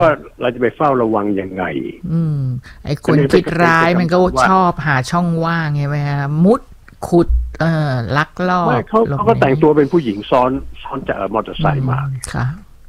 ว่าเราจะไปเฝ้าระวังยังไงไอ้คนคิดร้ายมันก็ชอบหาช่องว่างไงไหมฮะมุดขุดลักลอบเขาก็แต่งตัวเป็นผู้หญิงซ้อนจากมอเตอร์ไซค์มาค่ะ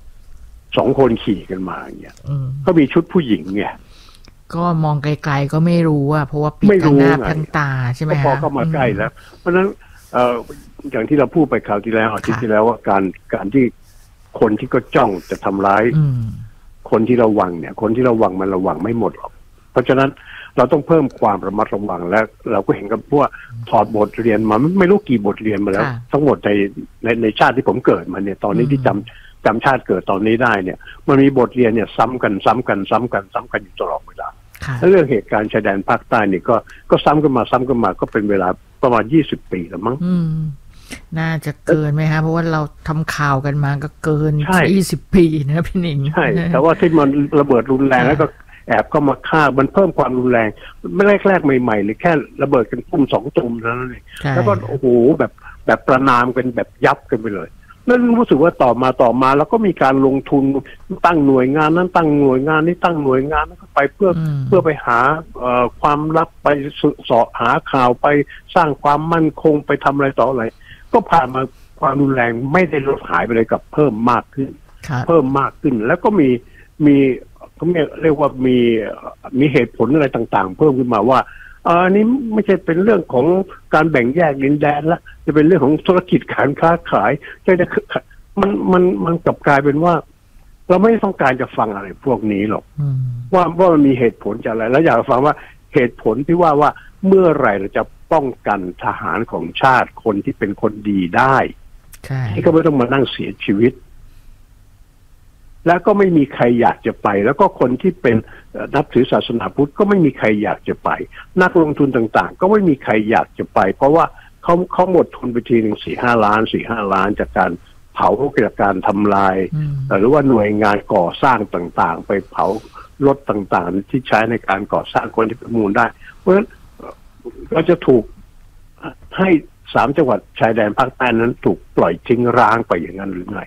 2 คนขี่กันมาอย่างเงี้ยก็มีชุดผู้หญิงไงก็มองไกลๆก็ไม่รู้ว่าเพราะว่าปิดทั้งหน้าทั้งตาใช่ไหมฮะพอเข้ามาใกล้แล้วเพราะฉะนั้นอย่างที่เราพูดไปคราวที่แล้วอาทิตย์ที่แล้วว่าการที่คนที่ก็จ้องจะทำร้ายคนที่ระวังเนี่ยคนที่ระวังมันระวังไม่หมดหรอกเพราะฉะนั้นเราต้องเพิ่มความระมัดระวังและเราก็เห็นกับพวกถอดบทเรียนมาไม่รู้กี่บทเรียนมาแล้วทั้งหมดในชาติที่ผมเกิดมาเนี่ยตอนนี้ที่จำชาติเกิดตอนนี้ได้เนี่ยมันมีบทเรียนเนี่ยซ้ำกันอยู่ตลอดเวลาและเรื่องเหตุการณ์ชายแดนภาคใต้นี่ก็ซ้ำกันมาก็เป็นเวลาประมาณ20 ปีแล้วมั้งน่าจะเกินไหมฮะเพราะว่าเราทำข่าวกันมาก็เกิน20 ปีนะพี่หนิงใช่แต่ว่าที่มันระเบิดรุนแรงแล้วก็แอบเข้ามาฆ่ามันเพิ่มความรุนแรงไม่แรกใหม่ๆเลยแค่ระเบิดกันตุ้ม2 ตุ่มเท่านั้นเองแล้วก็โอ้โหแบบประนามกันแบบยับกันไปเลยนั่นรู้สึกว่าต่อมาแล้วก็มีการลงทุนตั้งหน่วยงานนั้นตั้งหน่วยงานนี้ตั้งหน่วยงานนั้นไปเพื่อไปหาความลับไปเสาะหาข่าวไปสร้างความมั่นคงไปทำอะไรต่ออะไรก็ผ่านมาความรุนแรงไม่ได้ลดหายไปเลยกับเพิ่มมากขึ้นแล้วก็มีเขาเรียกว่ามีเหตุผลอะไรต่างๆเพิ่มขึ้นมาว่าอันนี้ไม่ใช่เป็นเรื่องของการแบ่งแยกดินแดนละจะเป็นเรื่องของธุรกิจการค้าขายมันกลับกลายเป็นว่าเราไม่ต้องการจะฟังอะไรพวกนี้หรอกว่ามันมีเหตุผลจากอะไรแล้วอยากฟังว่าเหตุผลที่ว่าเมื่อไหร่เราจะป้องกันทหารของชาติคนที่เป็นคนดีได้ที่ก็ไม่ต้องมานั่งเสียชีวิตแล้วก็ไม่มีใครอยากจะไปแล้วก็คนที่เป็นนับถือศาสนาพุทธก็ไม่มีใครอยากจะไปนักลงทุนต่างๆก็ไม่มีใครอยากจะไปเพราะว่าเขาหมดทุนไปทีหนึ่ง4-5 ล้านจากการเผาจากการทำลายหรือว่าหน่วยงานก่อสร้างต่างๆไปเผารถต่างๆที่ใช้ในการก่อสร้างคนที่ประมูลได้เพราะฉะนั้นก็จะถูกให้3 จังหวัดชายแดนภาคใต้นั้นถูกปล่อยทิ้งร้างไปอย่างนั้นหรือไง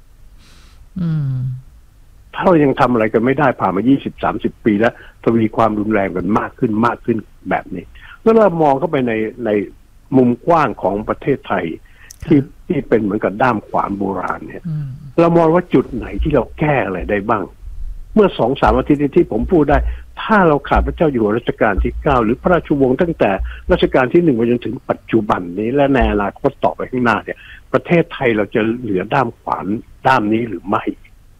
ถ้าเรายังทำอะไรกันไม่ได้ผ่านมา20-30 ปีแล้วทวีความรุนแรงกันมากขึ้นแบบนี้แล้วเรามองเข้าไปในมุมกว้างของประเทศไทยที่เป็นเหมือนกับด้ามขวานโบราณเนี่ยเรามองว่าจุดไหนที่เราแก้อะไรได้บ้างเมื่อ 2-3 อาทิตย์ที่ผมพูดได้ถ้าเราขาดพระเจ้าอยู่หัวรัชกาลที่ 9หรือพระราชวงศ์ตั้งแต่รัชกาลที่1ไปจนถึงปัจจุบันนี้และในอนาคตต่อไปข้างหน้าเนี่ยประเทศไทยเราจะเหลือด้ามขวานด้ามนี้หรือไม่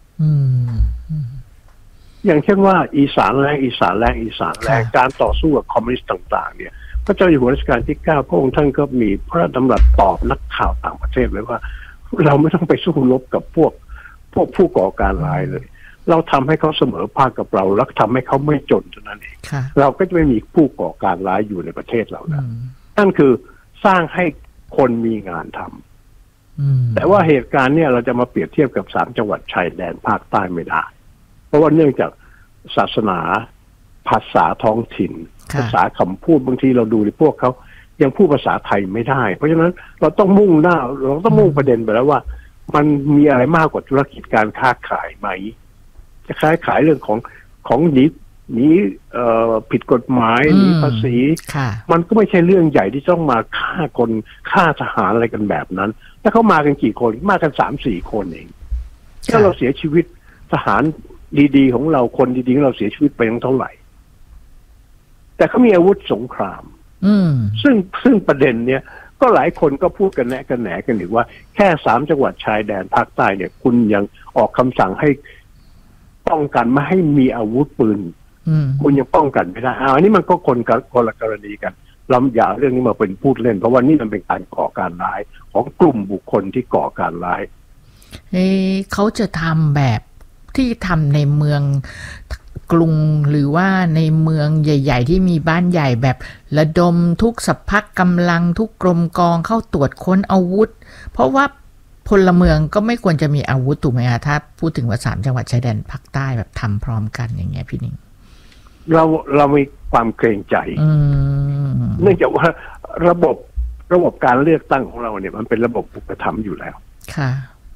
อย่างเช่นว่าอีสานแรงการต่อสู้กับคอมมิวนิสต์ต่างๆเนี่ยพระเจ้าอยู่หัวรัชกาลที่ 9พระองค์ท่านก็มีพระดำรัสตอบนักข่าวต่างประเทศเลยว่าเราไม่ต้องไปสู้รบกับพวกผู้ก่อการร้ายเลยเราทำให้เขาเสมอภาคกับเราแล้วทำให้เขาไม่จนเท่านั้นเองเราก็จะไม่มีผู้ก่อการร้ายอยู่ในประเทศเราแล้วนั่นคือสร้างให้คนมีงานทำแต่ว่าเหตุการณ์เนี่ยเราจะมาเปรียบเทียบกับ3 จังหวัดชายแดนภาคใต้ไม่ได้เพราะว่าเนื่องจากศาสนาภาษาท้องถิ่นภาษาคำพูดบางทีเราดูในพวกเขายังพูดภาษาไทยไม่ได้เพราะฉะนั้นเราต้องมุ่งประเด็นไปแล้วว่ามันมีอะไรมากกว่าธุรกิจการค้าขายไหมจะขายเรื่องของหนีผิดกฎหมายหนีภาษีมันก็ไม่ใช่เรื่องใหญ่ที่ต้องมาฆ่าทหารอะไรกันแบบนั้นถ้าเขามากันกี่คนมากัน 3-4 คนเองถ้าเราเสียชีวิตทหารดีๆของเราคนดีๆของเราเสียชีวิตไปตั้งเท่าไหร่แต่เขามีอาวุธสงครามซึ่งประเด็นเนี้ยก็หลายคนก็พูดกันแหนกันอีกว่าแค่3 จังหวัดชายแดนภาคใต้เนี่ยคุณยังออกคำสั่งให้ป้องกันไม่ให้มีอาวุธปืนคุณยังป้องกันไม่ได้อันนี้มันก็คนละกรณีกันเราอย่าเรื่องนี้มาเป็นพูดเล่นเพราะว่านี่มันเป็นการก่อการร้ายของกลุ่มบุคคลที่ก่อการร้ายเขาจะทำแบบที่ทำในเมืองกรุงหรือว่าในเมืองใหญ่ๆที่มีบ้านใหญ่แบบระดมทุกสรรพกำลังทุกกรมกองเข้าตรวจค้นอาวุธเพราะว่าพลเมืองก็ไม่ควรจะมีอาวุธถูกไหมคะถ้าพูดถึงว่า3 จังหวัดชายแดนภาคใต้แบบทำพร้อมกันอย่างเงี้ยพี่นิ่งเรามีความเกรงใจเนื่องจากว่าระบบการเลือกตั้งของเราเนี่ยมันเป็นระบบอุปถัมภ์อยู่แล้วค่ะ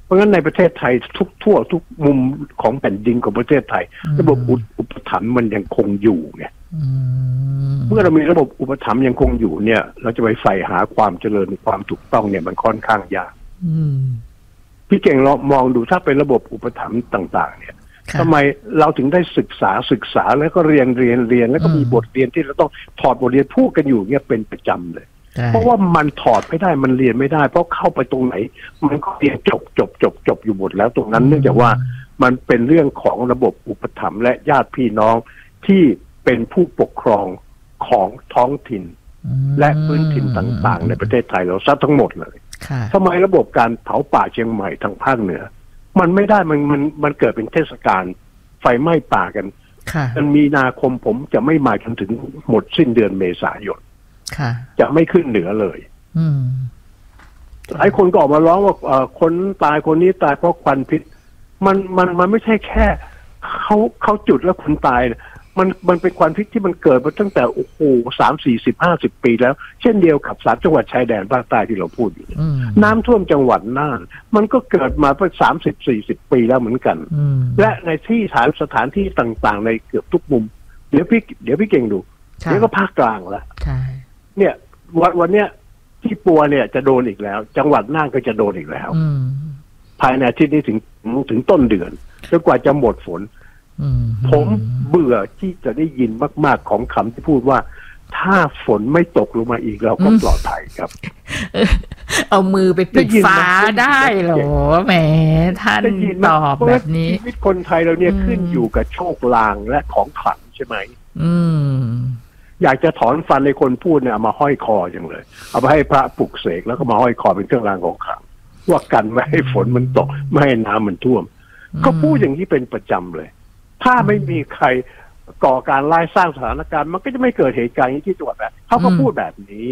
เพราะงั้นในประเทศไทยทั่วทุกมุมของแผ่นดินของประเทศไทยระบบอุปถัมภ์มันยังคงอยู่ไงเมื่อเรามีระบบอุปถัมภ์ยังคงอยู่เนี่ยเราจะไปใฝ่หาความเจริญความถูกต้องเนี่ยมันค่อนข้างยากพี่เก่งลองมองดูถ้าเป็นระบบอุปถัมภ์ต่างๆเนี่ยทำไมเราถึงได้ศึกษาแล้วก็เรียนแล้วก็มีบทเรียนที่เราต้องถอดบทเรียนพูดกันอยู่เนี่ยเป็นประจำเลยเพราะว่ามันถอดไม่ได้มันเรียนไม่ได้เพราะเข้าไปตรงไหนมันก็เรียนจบอยู่หมดแล้วตรงนั้นเนื่องจากว่ามันเป็นเรื่องของระบบอุปถัมภ์และญาติพี่น้องที่เป็นผู้ปกครองของท้องถิ่นและพื้นถิ่นต่างๆในประเทศไทยเราซะทั้งหมดเลยทำไมระบบการเผาป่าเชียงใหม่ทางภาคเหนือมันไม่ได้มันเกิดเป็นเทศกาลไฟไหม้ป่ากันมันมีนาคมผมจะไม่มาจนถึงหมดสิ้นเดือนเมษายนจะไม่ขึ้นเหนือเลยหลายคนก็ออกมาร้องว่าคนตายคนนี้ตายเพราะควันพิษมันไม่ใช่แค่เขาจุดแล้วคนตายมันเป็นควันพิษที่มันเกิดมาตั้งแต่โอ้โห30-40-50 ปีแล้วเช่นเดียวกับ3จังหวัดชายแดนภาคใต้ที่เราพูดอยู่น้ำท่วมจังหวัดน่านมันก็เกิดมาเป็น30-40 ปีแล้วเหมือนกันและในที่สถานที่ต่างๆในเกือบทุกมุมเดี๋ยวพี่เก่งดูเดี๋ยวก็ภาคกลางแล้วเนี่ยวันเนี้ยที่ปัวเนี่ยจะโดนอีกแล้วจังหวัดน่านก็จะโดนอีกแล้วภายในอาทิตย์นี้ถึงต้นเดือนจนกว่าจะหมดฝนผมเบื่อที่จะได้ยินมากๆของคำที่พูดว่าถ้าฝนไม่ตกลงมาอีกเราก็ปลอดภัยครับเอามือไปปิดฟ้าได้เหรอแหมท่านตอบแบบนี้ชีวิตคนไทยเราเนี่ยขึ้นอยู่กับโชคลางและของขลังใช่ไหมอยากจะถอนฟันในคนพูดเนี่ยเอามาห้อยคอจังเลยเอาไปให้พระปลุกเสกแล้วก็มาห้อยคอเป็นเครื่องรางของขลังว่ากันไม่ให้ฝนมันตกไม่ให้น้ำมันท่วมเขาพูดอย่างนี้เป็นประจำเลยถ้าไม่มีใครก่อการไล่สร้างสถานการณ์มันก็จะไม่เกิดเหตุการณ์ที่จังหวัดแบบเขาก็พูดแบบนี้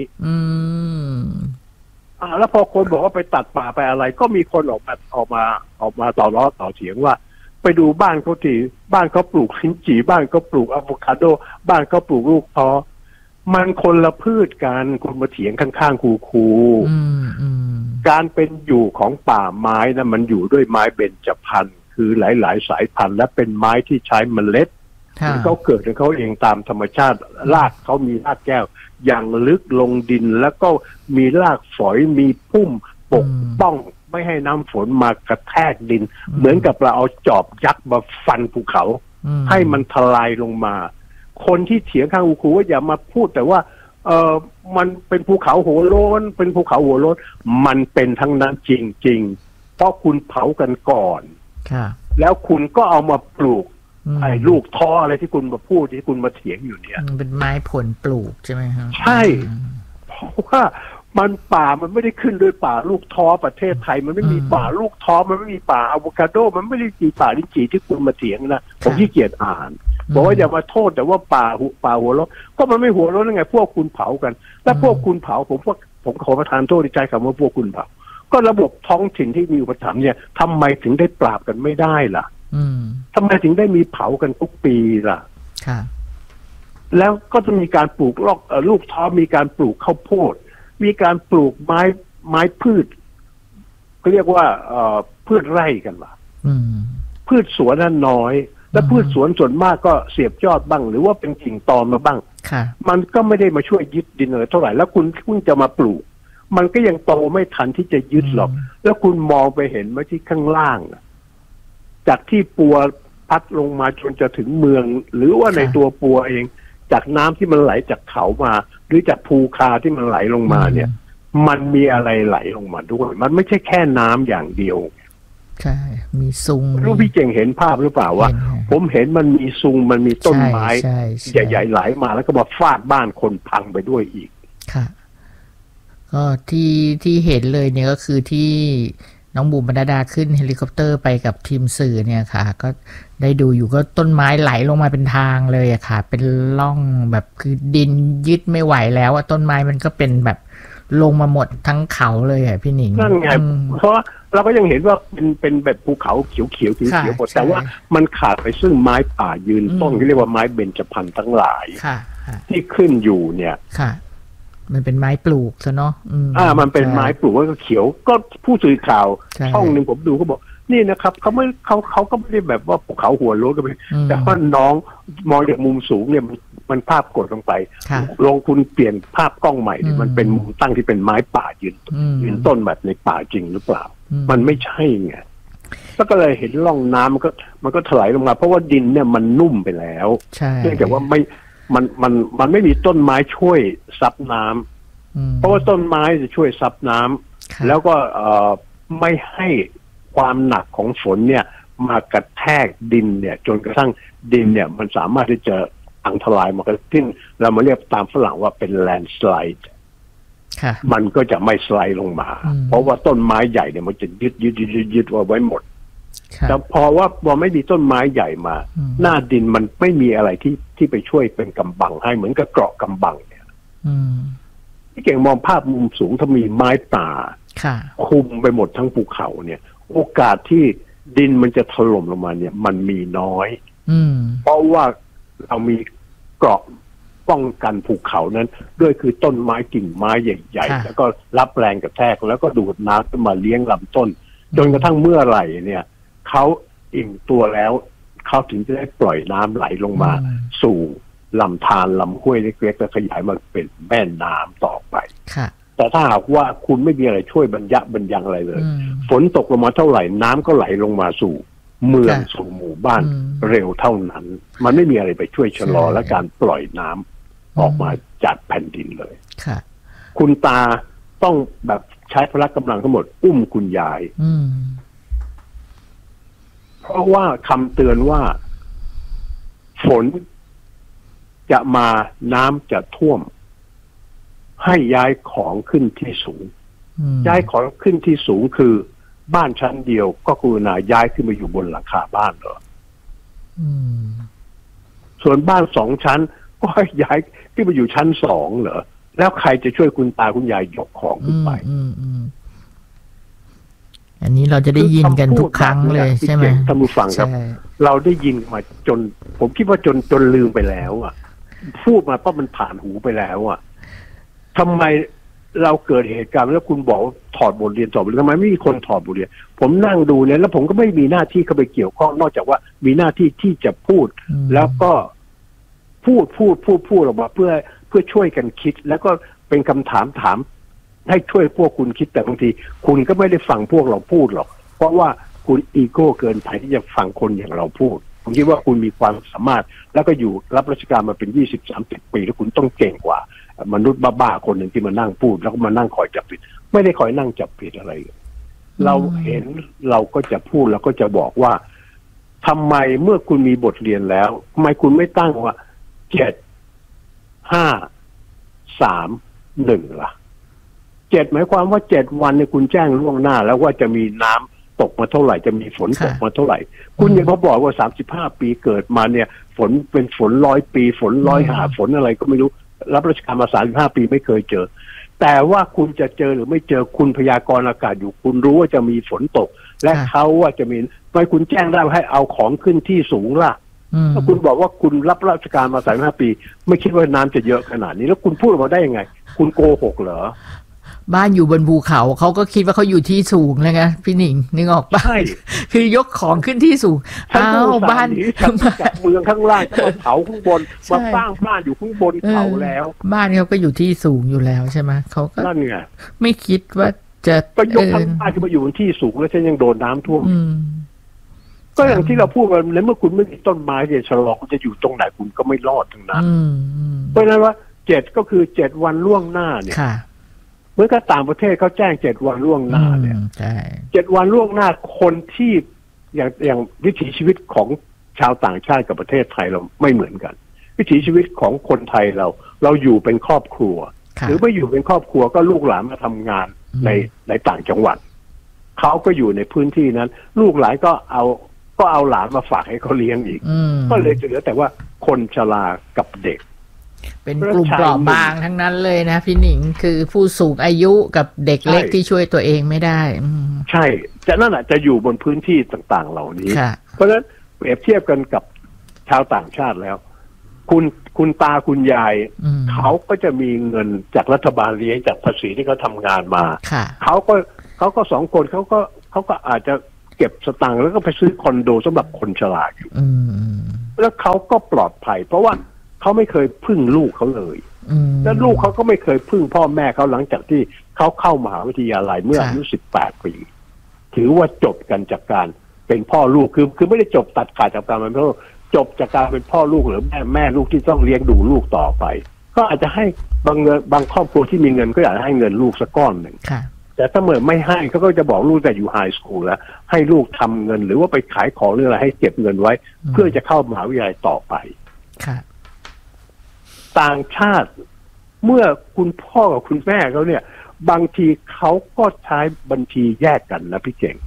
แล้วพอคนบอกว่าไปตัดป่าไปอะไรก็มีคนออกมาต่อล้อต่อเถียงว่าไปดูบ้านเขาทีบ้านเขาปลูกลิ้นจี่บ้านเขาปลูกอะโวคาโดบ้านเขาปลูกลูกท้อมันคนละพืชกันคุณมาเถียงข้างๆคูการเป็นอยู่ของป่าไม้นะมันอยู่ด้วยไม้เบญจพรรณคือหลายๆสายพันธุ์และเป็นไม้ที่ใช้เมล็ดเขาเกิดของเขาเองตามธรรมชาติรากเขามีรากแก้วอย่างลึกลงดินแล้วก็มีรากฝอยมีพุ่มปกป้องไม่ให้น้ำฝนมากระแทกดินเหมือนกับเราเอาจอบยักษ์มาฟันภูเขาให้มันทลายลงมาคนที่เถียงข้างคูว่าอย่ามาพูดแต่ว่ามันเป็นภูเขาหัวโล้นเป็นภูเขาหัวโล้นมันเป็นทั้งนั้นจริงๆเพราะคุณเผากันก่อนแล้วคุณก็เอามาปลูกไอ้ลูกท้ออะไรที่คุณมาพูดที่คุณมาเถียงอยู่เนี่ยเป็นไม้ผลปลูกใช่ไหมครับใช่เพราะว่ามันป่ามันไม่ได้ขึ้นด้วยป่าลูกท้อประเทศไทยมันไม่มีป่าลูกท้อมันไม่มีป่าอะโวคาโดมันไม่ได้มีป่าลิ้นจี่ที่คุณมาเถียงนะผมขี้เกียจอ่านบอกว่าอย่ามาโทษแต่ว่าป่าหัวโล้นก็มันไม่หัวโล้นยังไงพวกคุณเผากันและพวกคุณเผาผมขอประทานโทษที่ใช้คำว่าพวกคุณเผาก็ระบบท้องถิ่นที่มีอุปถัมภ์เนี่ยทำไมถึงได้ปราบกันไม่ได้ล่ะทำไมถึงได้มีเผากันทุกปีล่ะแล้วก็จะมีการปลูกลูกท้อมีการปลูกข้าวโพดมีการปลูกไม้พืชเขาเรียกว่าพืชไร่กันล่ะพืชสวนนั้นน้อยและพืชสวนส่วนมากก็เสียบยอดบ้างหรือว่าเป็นกิ่งตอมาบ้างมันก็ไม่ได้มาช่วยยึดดินอะไรเท่าไหร่แล้วคุณจะมาปลูกมันก็ยังโตไม่ทันที่จะยึดหรอกแล้วคุณมองไปเห็นไหมที่ข้างล่างจากที่ปัวพัดลงมาจนจะถึงเมืองหรือว่าในตัวปัวเองจากน้ำที่มันไหลจากเขามาหรือจากภูคาที่มันไหลลงมาเนี่ยมันมีอะไรไหลลงมาด้วยมันไม่ใช่แค่น้ำอย่างเดียวใช่มีซุงรู้พี่เก่งเห็นภาพหรือเปล่าว่าผมเห็นมันมีซุงมันมีต้นไม้ใหญ่ๆไหลมาแล้วก็มาฟาดบ้านคนพังไปด้วยอีกค่ะก็ที่เห็นเลยเนี่ยก็คือที่น้องบุ๋มบรรดาขึ้นเฮลิคอปเตอร์ไปกับทีมสื่อเนี่ยค่ะก็ได้ดูอยู่ก็ต้นไม้ไหลลงมาเป็นทางเลยอะค่ะเป็นร่องแบบคือดินยึดไม่ไหวแล้วอะต้นไม้มันก็เป็นแบบลงมาหมดทั้งเขาเลยอะพี่หนิงนั่นไงเพราะเราก็ยังเห็นว่าเป็นแบบภูเขาเขียวหมดแต่ว่ามันขาดไปซึ่งไม้ป่ายืนต้นที่เรียกว่าไม้เบญจพรรณทั้งหลายที่ขึ้นอยู่เนี่ยมันเป็นไม้ปลูกซะเนาะมันเป็นไม้ปลูกก็เขียวก็ผู้สื่อข่าวช่องหนึ่งผมดูเขาบอกนี่นะครับเขาก็ไม่ได้แบบว่าภูเขาหัวโล้นกันไปแต่ว่าน้องมองจากมุมสูงเนี่ยมันภาพกดลงไปลงทุนเปลี่ยนภาพกล้องใหม่มันเป็นมุมตั้งที่เป็นไม้ป่ายืนต้นแบบในป่าจริงหรือเปล่ามันไม่ใช่ไงก็เลยเห็นร่องน้ำมันก็ถลายลงมาเพราะว่าดินเนี่ยมันนุ่มไปแล้วเนื่องจากว่ามันไม่มีต้นไม้ช่วยซับน้ำเพราะว่าต้นไม้จะช่วยซับน้ำแล้วก็ไม่ให้ความหนักของฝนเนี่ยมากระแทกดินเนี่ยจนกระทั่งดินเนี่ยมันสามารถที่จะพังทลายมากระทิ้งเรามาเรียกตามฝรั่งว่าเป็นแลนด์สไลด์มันก็จะไม่สไลด์ลงมาเพราะว่าต้นไม้ใหญ่เนี่ยมันจะยึดไว้หมดแต่พอไม่มีต้นไม้ใหญ่มาหน้าดินมันไม่มีอะไรที่ไปช่วยเป็นกำบังให้เหมือนกับเกราะกำบังเนี่ยที่เก่งมองภาพมุมสูงถ้ามีไม้ป่าคุมไปหมดทั้งภูเขาเนี่ยโอกาสที่ดินมันจะถล่มลงมาเนี่ยมันมีน้อยเพราะว่าเรามีเกราะป้องกันภูเขานั้นด้วยคือต้นไม้กิ่งไม้ใหญ่ๆแล้วก็รับแรงกระแทกแล้วก็ดูดน้ำขึ้นมาเลี้ยงลำต้นจนกระทั่งเมื่อไหร่เนี่ยเขาอิ่มตัวแล้วเขาถึงจะได้ปล่อยน้ำไหลลงมาสู่ลำธารลำห้วยเล็กๆแล้วขยายมาเป็นแม่น้ำต่อไปแต่ถ้าหากว่าคุณไม่มีอะไรช่วยบรรยังอะไรเลยฝนตกลงมาเท่าไหร่น้ำก็ไหลลงมาสู่เมืองสู่หมู่บ้านเร็วเท่านั้นมันไม่มีอะไรไปช่วยชะลอและการปล่อยน้ำออกมาจากแผ่นดินเลยคุณตาต้องแบบใช้พละกำลังทั้งหมดอุ้มคุณยายเพราะว่าคำเตือนว่าฝนจะมาน้ำจะท่วมให้ย้ายของขึ้นที่สูงย้ายของขึ้นที่สูงคือบ้านชั้นเดียวก็กรุณาย้ายขึ้นมาอยู่บนหลังคาบ้านเหรอส่วนบ้าน2 ชั้นก็ให้ย้ายขึ้นมาอยู่ชั้น2เหรอแล้วใครจะช่วยคุณตาคุณยายยกของขึ้นไปอันนี้เราจะได้ยินกันทุกครั้งเลยใช่ไหมท่านผู้ฟังครับเราได้ยินมาจนผมคิดว่าจนลืมไปแล้วอ่ะพูดมาเพราะมันผ่านหูไปแล้วอ่ะทำไมเราเกิดเหตุการณ์แล้วคุณบอกถอดบทเรียนทำไมไม่มีคนถอดบทเรียนผมนั่งดูเนี่ยแล้วผมก็ไม่มีหน้าที่เข้าไปเกี่ยวข้องนอกจากว่ามีหน้าที่ที่จะพูดแล้วก็พูดออกมาเพื่อช่วยกันคิดแล้วก็เป็นคำถามให้ช่วยพวกคุณคิดแต่บางทีคุณก็ไม่ได้ฟังพวกเราพูดหรอกเพราะว่าคุณอีโก้เกินไปที่จะฟังคนอย่างเราพูดผมคิดว่าคุณมีความสามารถแล้วก็อยู่รับราชการมาเป็น20-30 ปีแล้วคุณต้องเก่งกว่ามนุษย์บ้าๆคนหนึ่งที่มานั่งพูดแล้วก็มานั่งคอยจับผิดไม่ได้คอยนั่งจับผิดอะไรเราเห็นเราก็จะพูดแล้วก็จะบอกว่าทำไมเมื่อคุณมีบทเรียนแล้วทำไมคุณไม่ตั้งว่า7 5 3 1ล่ะ7หมายความว่า7 วันเนี่ยคุณแจ้งล่วงหน้าแล้วว่าจะมีน้ำตกมาเท่าไหร่จะมีฝนตกมาเท่าไหร่คุณยังมาบอกว่า35 ปีเกิดมาเนี่ยฝนเป็นฝน100 ปีฝน100 ฝนอะไรก็ไม่รู้รับราชการมา35 ปีไม่เคยเจอแต่ว่าคุณจะเจอหรือไม่เจอคุณพยากรณ์อากาศอยู่คุณรู้ว่าจะมีฝนตกและเขาว่าจะมีทำไมคุณแจ้งได้ให้เอาของขึ้นที่สูงล่ะถ้าคุณบอกว่าคุณรับราชการมา35 ปีไม่คิดว่าน้ำจะเยอะขนาดนี้แล้วคุณพูดออกมาได้ยังไงคุณโกหกเหรอบ้านอยู่บนภูเขาเขาก็คิดว่าเขาอยู่ที่สูงเลยไงพี่หนิงนึกออกป่ะใช่คือยกของขึ้นที่สูงอ้าวบ้านจากเมืองข้างล่างมาเผาข้างบนมาสร้างบ้านอยู่ข้างบนเขาแล้วบ้านเขาก็อยู่ที่สูงอยู่แล้วใช่ไหมเขาก็นั่นไงไม่คิดว่าจะก็ยกทั้งบ้านขึ้นมาอยู่บนที่สูงแล้วฉันยังโดนน้ำท่วมก็อย่างที่เราพูดกันแล้วเมื่อคุณไม่มีต้นไม้เนี่ยชะลอคุณจะอยู่ตรงไหนคุณก็ไม่รอดทั้งนั้นเพราะฉะนั้นว่า7ก็คือ7 วันล่วงหน้าเนี่ยเมื่อต่างประเทศเขาแจ้ง7 วันล่วงหน้าเนี่ย7 วันล่วงหน้าคนที่อย่างวิถีชีวิตของชาวต่างชาติกับประเทศไทยเราไม่เหมือนกันวิถีชีวิตของคนไทยเราอยู่เป็นครอบครัวหรือไม่อยู่เป็นครอบครัวก็ลูกหลานมาทำงานในต่างจังหวัดเขาก็อยู่ในพื้นที่นั้นลูกหลานก็เอาหลานมาฝากให้เขาเลี้ยงอีกก็เลยเหลือแต่ว่าคนชรากับเด็กเป็นกลุ่มเปราะบางทั้งนั้นเลยนะพี่หนิงคือผู้สูงอายุกับเด็กเล็กที่ช่วยตัวเองไม่ได้ใช่จะนั่นแหละจะอยู่บนพื้นที่ต่างๆเหล่านี้เพราะฉะนั้นเปรียบเทียบกันกับชาวต่างชาติแล้วคุณตาคุณยายเขาก็จะมีเงินจากรัฐบาลเลี้ยงจากภาษีที่เขาทำงานมาเขาก็สองคนเขาก็อาจจะเก็บสตังค์แล้วก็ไปซื้อคอนโดสำหรับคนฉลาดอยู่แล้วเขาก็ปลอดภัยเพราะว่าเขาไม่เคยพึ่งลูกเขาเลยแล้วลูกเขาก็ไม่เคยพึ่งพ่อแม่เขาหลังจากที่เขาเข้ามหาวิทยาลัยเมื่ออายุ18 ปีถือว่าจบกันจากการเป็นพ่อลูกคือไม่ได้จบตัดขาดจากการเป็นพ่อจบจากการเป็นพ่อลูกหรือแม่ลูกที่ต้องเลี้ยงดูลูกต่อไปก็อาจจะให้บางครอบครัวที่มีเงินก็อยากให้เงินลูกสักก้อนหนึ่งแต่ถ้าเมื่อไม่ให้เขาก็จะบอกลูกแต่อยู่ไฮสคูลแล้วให้ลูกทำเงินหรือว่าไปขายของหรืออะไรให้เก็บเงินไว้เพื่อจะเข้ามหาวิทยาลัยต่อไปต่างชาติเมื่อคุณพ่อกับคุณแม่เขาเนี่ยบางทีเขาก็ใช้บัญชีแยกกันนะพี่เก่ง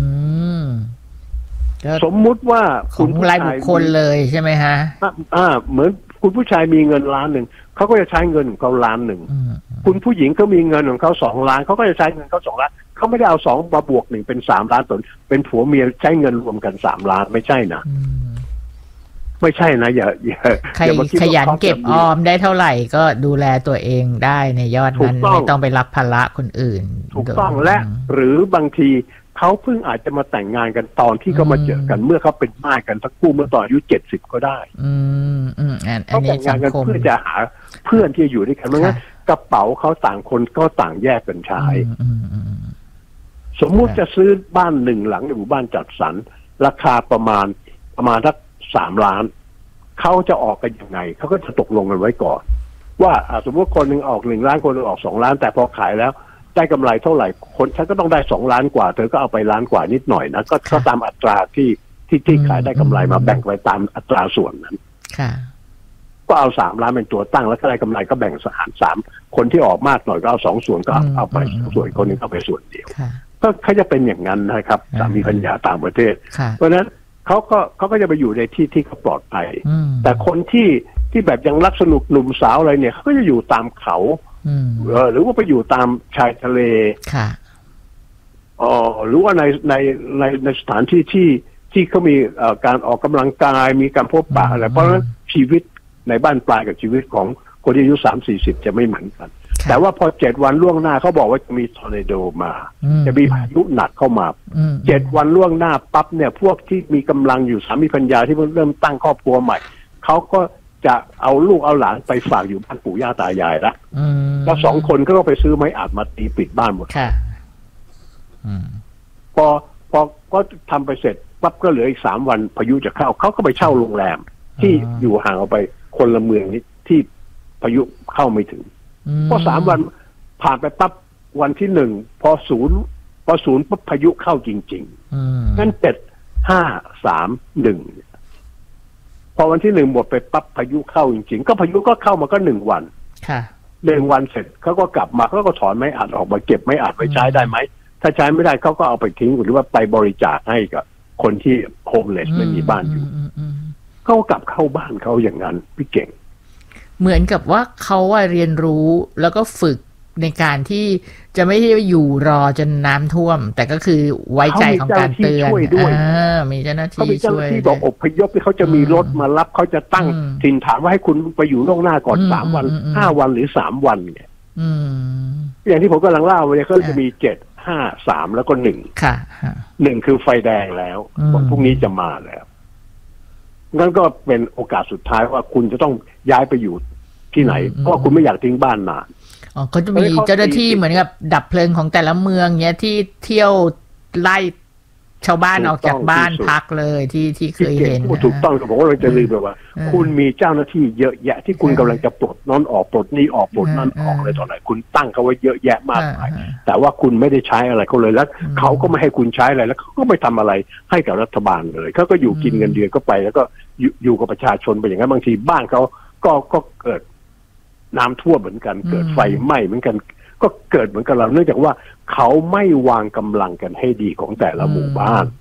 สมมุติว่าคุณรายบุคคลเลยใช่ไหมฮะเหมือนคุณผู้ชายมีเงิน1 ล้านเขาก็จะใช้เงินของเขา1 ล้านคุณผู้หญิงก็มีเงินของเขา2 ล้านเขาก็จะใช้เงินเขา2 ล้านเขาไม่ได้เอา2มาบวก1เป็น3 ล้านเป็นผัวเมียใช้เงินรวมกัน3 ล้านไม่ใช่นะไม่ใช่นะอย่าขยันเก็บออมได้เท่าไหร่ก็ดูแลตัวเองได้ในยอดนั้นไม่ต้องไปรับภาระคนอื่นถูกต้องและหรือบางทีเขาเพิ่งอาจจะมาแต่งงานกันตอนที่เขามาเจอกันเมื่อเขาเป็นม่ายกันทั้งคู่เมื่อตอนอายุ70ก็ได้เขาแต่งงานกันเพื่อจะหาเพื่อนที่อยู่ด้วยกันเพราะงั้นกระเป๋าเขาต่างคนก็ต่างแยกกันใช้สมมุติจะซื้อบ้าน1 หลังในหมู่บ้านจัดสรรราคาประมาณสัก3 ล้านเขาจะออกกันยังไงเขาก็จะตกลงกันไว้ก่อนว่าสมมติคนหนึ่งออก1 ล้านคนหนึ่งออก2 ล้านแต่พอขายแล้วได้กำไรเท่าไหร่คนฉันก็ต้องได้2 ล้านกว่าเธอก็เอาไป1 ล้านกว่านิดหน่อยนะก็ตามอัตราที่ขายได้กำไรมาแบ่งไปตามอัตราส่วนนั้นก็เอา3 ล้านเป็นตัวตั้งแล้วก็ได้กำไรก็แบ่งหาร3คนที่ออกมากหน่อยก็เอา2 ส่วนก็เอาไปส่วนคนนึงเอาไปส่วนเดียวก็เขาจะเป็นอย่างนั้นนะครับสามีภรรยาต่างประเทศเพราะฉะนั้นเขาก็จะไปอยู่ในที่เขาปลอดภัยแต่คนที่แบบยังรักสนุกหนุ่มสาวอะไรเนี่ยเขาก็จะอยู่ตามเขาหรือว่าไปอยู่ตามชายทะเลหรือว่าในสถานที่ที่เขามีการออกกำลังกายมีการพบปะอะไรเพราะฉะนั้นชีวิตในบ้านปลายกับชีวิตของคนที่อายุ30-40จะไม่เหมือนกันแต่ว่าพอ7 วันล่วงหน้าเขาบอกว่าจะมีทอร์นาโดมาจะมีพายุหนักเข้ามา7 วันล่วงหน้าปั๊บเนี่ยพวกที่มีกำลังอยู่สามีภรรยาที่เริ่มตั้งครอบครัวใหม่เขาก็จะเอาลูกเอาหลานไปฝากอยู่บ้านปู่ย่าตายายละแล้ว2 คนก็ไปซื้อไม้อัดมาตีปิดบ้านหมดพอก็ทำไปเสร็จปั๊บก็เหลืออีก3 วันพายุจะเข้าเขาก็ไปเช่าโรงแรมที่อยู่ห่างออกไปคนละเมืองนี้ที่พายุเข้าไม่ถึงพอ3 วันผ่านไปปั๊บวันที่1พอศูนย์ปั๊บพายุเข้าจริงๆงั้น7-5-3-1พอวันที่1หมดไปปั๊บพายุเข้าจริงๆก็พายุก็เข้ามาก็1 วัน1 วันเสร็จเขาก็กลับมาเขาก็ถอนไม้อัดออกมาเก็บไม้อัดไว้ใช้ได้ไหมถ้าใช้ไม่ได้เขาก็เอาไปทิ้งหรือว่าไปบริจาคให้กับคนที่โฮมเลสไม่มีบ้านอยู่เขากลับเข้าบ้านเขาอย่างนั้นพี่เก่งเหมือนกับว่าเขาเรียนรู้แล้วก็ฝึกในการที่จะไม่ได้อยู่รอจนน้ำท่วมแต่ก็คือไว้ใจของการเตือนมีเจ้าหน้าที่ช่วยที่บอกอพยพที่เขาจะมีรถมารับเขาจะตั้งถิ่นฐานว่าให้คุณไปอยู่ล่วงหน้าก่อน3 วัน5 วันหรือ3 วันเนี่ยอย่างที่ผมกำลังเล่าไปเนี่ยเขาจะมี7-5-3แล้วก็1คือไฟแดงแล้ววันพรุ่งนี้จะมาแล้วงั้นก็เป็นโอกาสสุดท้ายว่าคุณจะต้องย้ายไปอยู่ที่ไหนเพราะคุณไม่อยากทิ้งบ้านนานเขาจะมีเจ้าหน้าที่เหมือนกับดับเพลิงของแต่ละเมืองเนี้ยที่เที่ยวไล่ชาวบ้านออกจากบ้านพักเลยที่เคยเห็นถูกต้องผมว่าเราจะลืมไปว่าคุณมีเจ้าหน้าที่เยอะแยะที่คุณกำลังจะปลดนั่นออกปลดนี่ออกปลดนั่นออกอะไรต่ออะไรคุณตั้งเขาไว้เยอะแยะมากมายแต่ว่าคุณไม่ได้ใช้อะไรเขาเลยแล้วเขาก็ไม่ให้คุณใช้อะไรแล้วเขาก็ไม่ทำอะไรให้กับรัฐบาลเลยเขาก็อยู่กินเงินเดือนก็ไปแล้วก็อยู่กับประชาชนไปอย่างนั้นบางทีบ้านเขาก็เกิดน้ำท่วมเหมือนกันเกิดไฟไหม้เหมือนกันก็เกิดเหมือนกับเราเนื่องจากว่าเขาไม่วางกำลังกันให้ดีของแต่ละหมู่บ้าน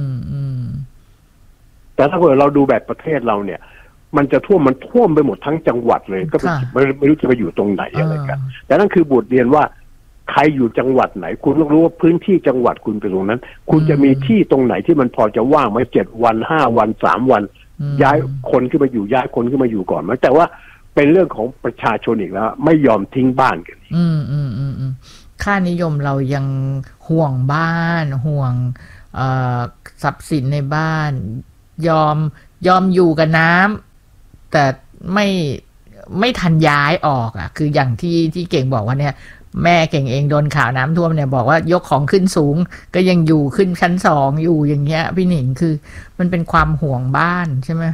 แต่ถ้าเกิดเราดูแบบประเทศเราเนี่ยมันจะท่วมไปหมดทั้งจังหวัดเลยก็ไม่รู้จะไปอยู่ตรงไหนอะไรกันแต่นั่นคือบทเรียนว่าใครอยู่จังหวัดไหนคุณต้องรู้ว่าพื้นที่จังหวัดคุณเป็นตรงนั้นคุณจะมีที่ตรงไหนที่มันพอจะว่างไหม7 วัน5 วัน3 วันย้ายคนขึ้นมาอยู่ย้ายคนขึ้นมาอยู่ก่อนมั้ยแต่ว่าเป็นเรื่องของประชาชนอีกแล้วไม่ยอมทิ้งบ้านกันค่านิยมเรายังห่วงบ้านห่วงทรัพย์สินในบ้านยอมอยู่กับน้ำแต่ไม่ทันย้ายออกอ่ะคืออย่างที่เก่งบอกว่าเนี่ยแม่เก่งเองโดนข่าวน้ำท่วมเนี่ยบอกว่ายกของขึ้นสูงก็ยังอยู่ขึ้นชั้น2อยู่อย่างเงี้ยพี่หนิงคือมันเป็นความห่วงบ้านใช่ไหม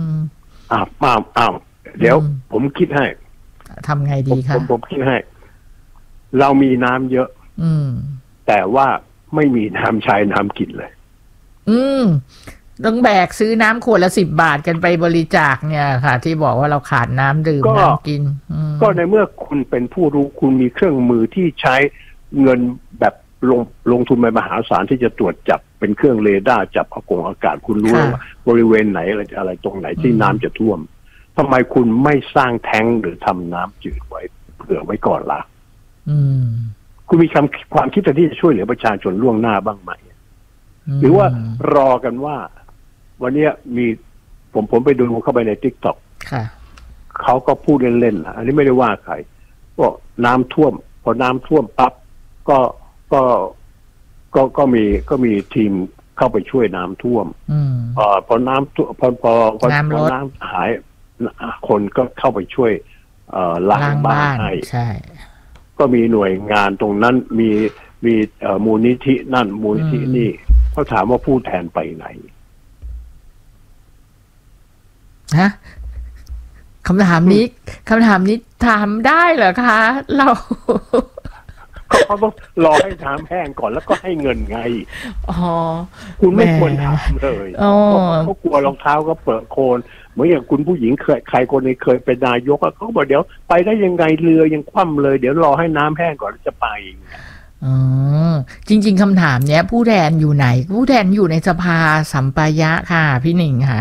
เดี๋ยวผมคิดให้ทำไงดีคะผมคิดให้เรามีน้ำเยอะแต่ว่าไม่มีน้ำใช้น้ำกินเลยต้องแบกซื้อน้ำขวดละ10 บาทกันไปบริจาคเนี่ยค่ะที่บอกว่าเราขาดน้ำดื่มน้ำกินก็ในเมื่อคุณเป็นผู้รู้คุณมีเครื่องมือที่ใช้เงินแบบลงทุนไปมหาศาลที่จะตรวจจับเป็นเครื่องเรดาร์จับอากาศคุณรู้ว่าบริเวณไหนอะไรตรงไหนที่น้ำจะท่วมทำไมคุณไม่สร้างแท้งหรือทำน้ำจืดไว้เผื่อไว้ก่อนล่ะคุณมีความคิดที่จะช่วยเหลือประชาชนล่วงหน้าบ้างไหมหรือว่ารอกันว่าวันนี้มีผมไปดูเข้าไปใน TikTok เขาก็พูดเล่นๆอันนี้ไม่ได้ว่าใครก็น้ำท่วมพอน้ำท่วมปั๊บก็มีทีมเข้าไปช่วยน้ำท่วมพอน้ำพอน้ำหายคนก็เข้าไปช่วยล้างบ้านให้ใช่ก็มีหน่วยงานตรงนั้นมีมูลนิธินั่นมูลนิธินี่เขาถามว่าผู้แทนไปไหนฮะคำถามนี้ถามได้เหรอคะเราเขาต้องรอให้น้ำแห้งก่อนแล้วก็ให้เงินไงคุณไม่ควรถามเลยเขากลัวรองเท้าก็เปิดโคนเหมือนอย่างคุณผู้หญิงใครคนนี้เคยเป็นนายกเขาบอกเดี๋ยวไปได้ยังไงเรือยังคว่ำเลยเดี๋ยวรอให้น้ำแห้งก่อนแล้วจะไปจริงๆคำถามเนี้ยผู้แทนอยู่ไหนผู้แทนอยู่ในสภาสัมปายะค่ะพี่หนิงค่ะ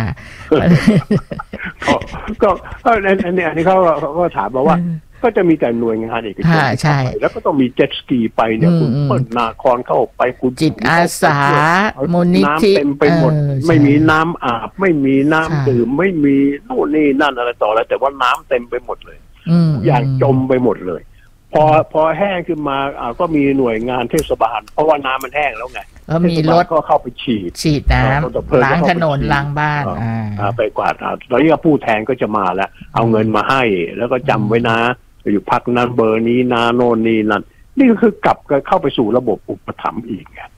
ก็อันนี้เขาก็ถามมาว่าก็จะมีแต่หน่วยงานเอกชนใช่แล้วก็ต้องมีเจ็ตสกีไปเนี่ยคุณเปิ้ลนาครเข้าไปคุณจิตอาสามูลนิธิเต็มไปหมดไม่มีน้ำอาบไม่มีน้ำดื่มไม่มีโน่นนี่นั่นอะไรต่อแล้วแต่ว่าน้ำเต็มไปหมดเลยอย่างจมไปหมดเลยพอแห้งขึ้นมาก็มีหน่วยงานเทศบาลเพราะว่าน้ำมันแห้งแล้วไงแล้วมีรถก็เข้าไปฉีดน้ำล้างถนนล้างบ้านไปกวาดแล้วนี่ผู้แทนก็จะมาแล้วเอาเงินมาให้แล้วก็จำไว้นะอยู่พักนั้นเบอร์นี้นาโน่นนี่นั่นนี่ก็คือกลับเข้าไปสู่ระบบอุปถัมภ์อีกไง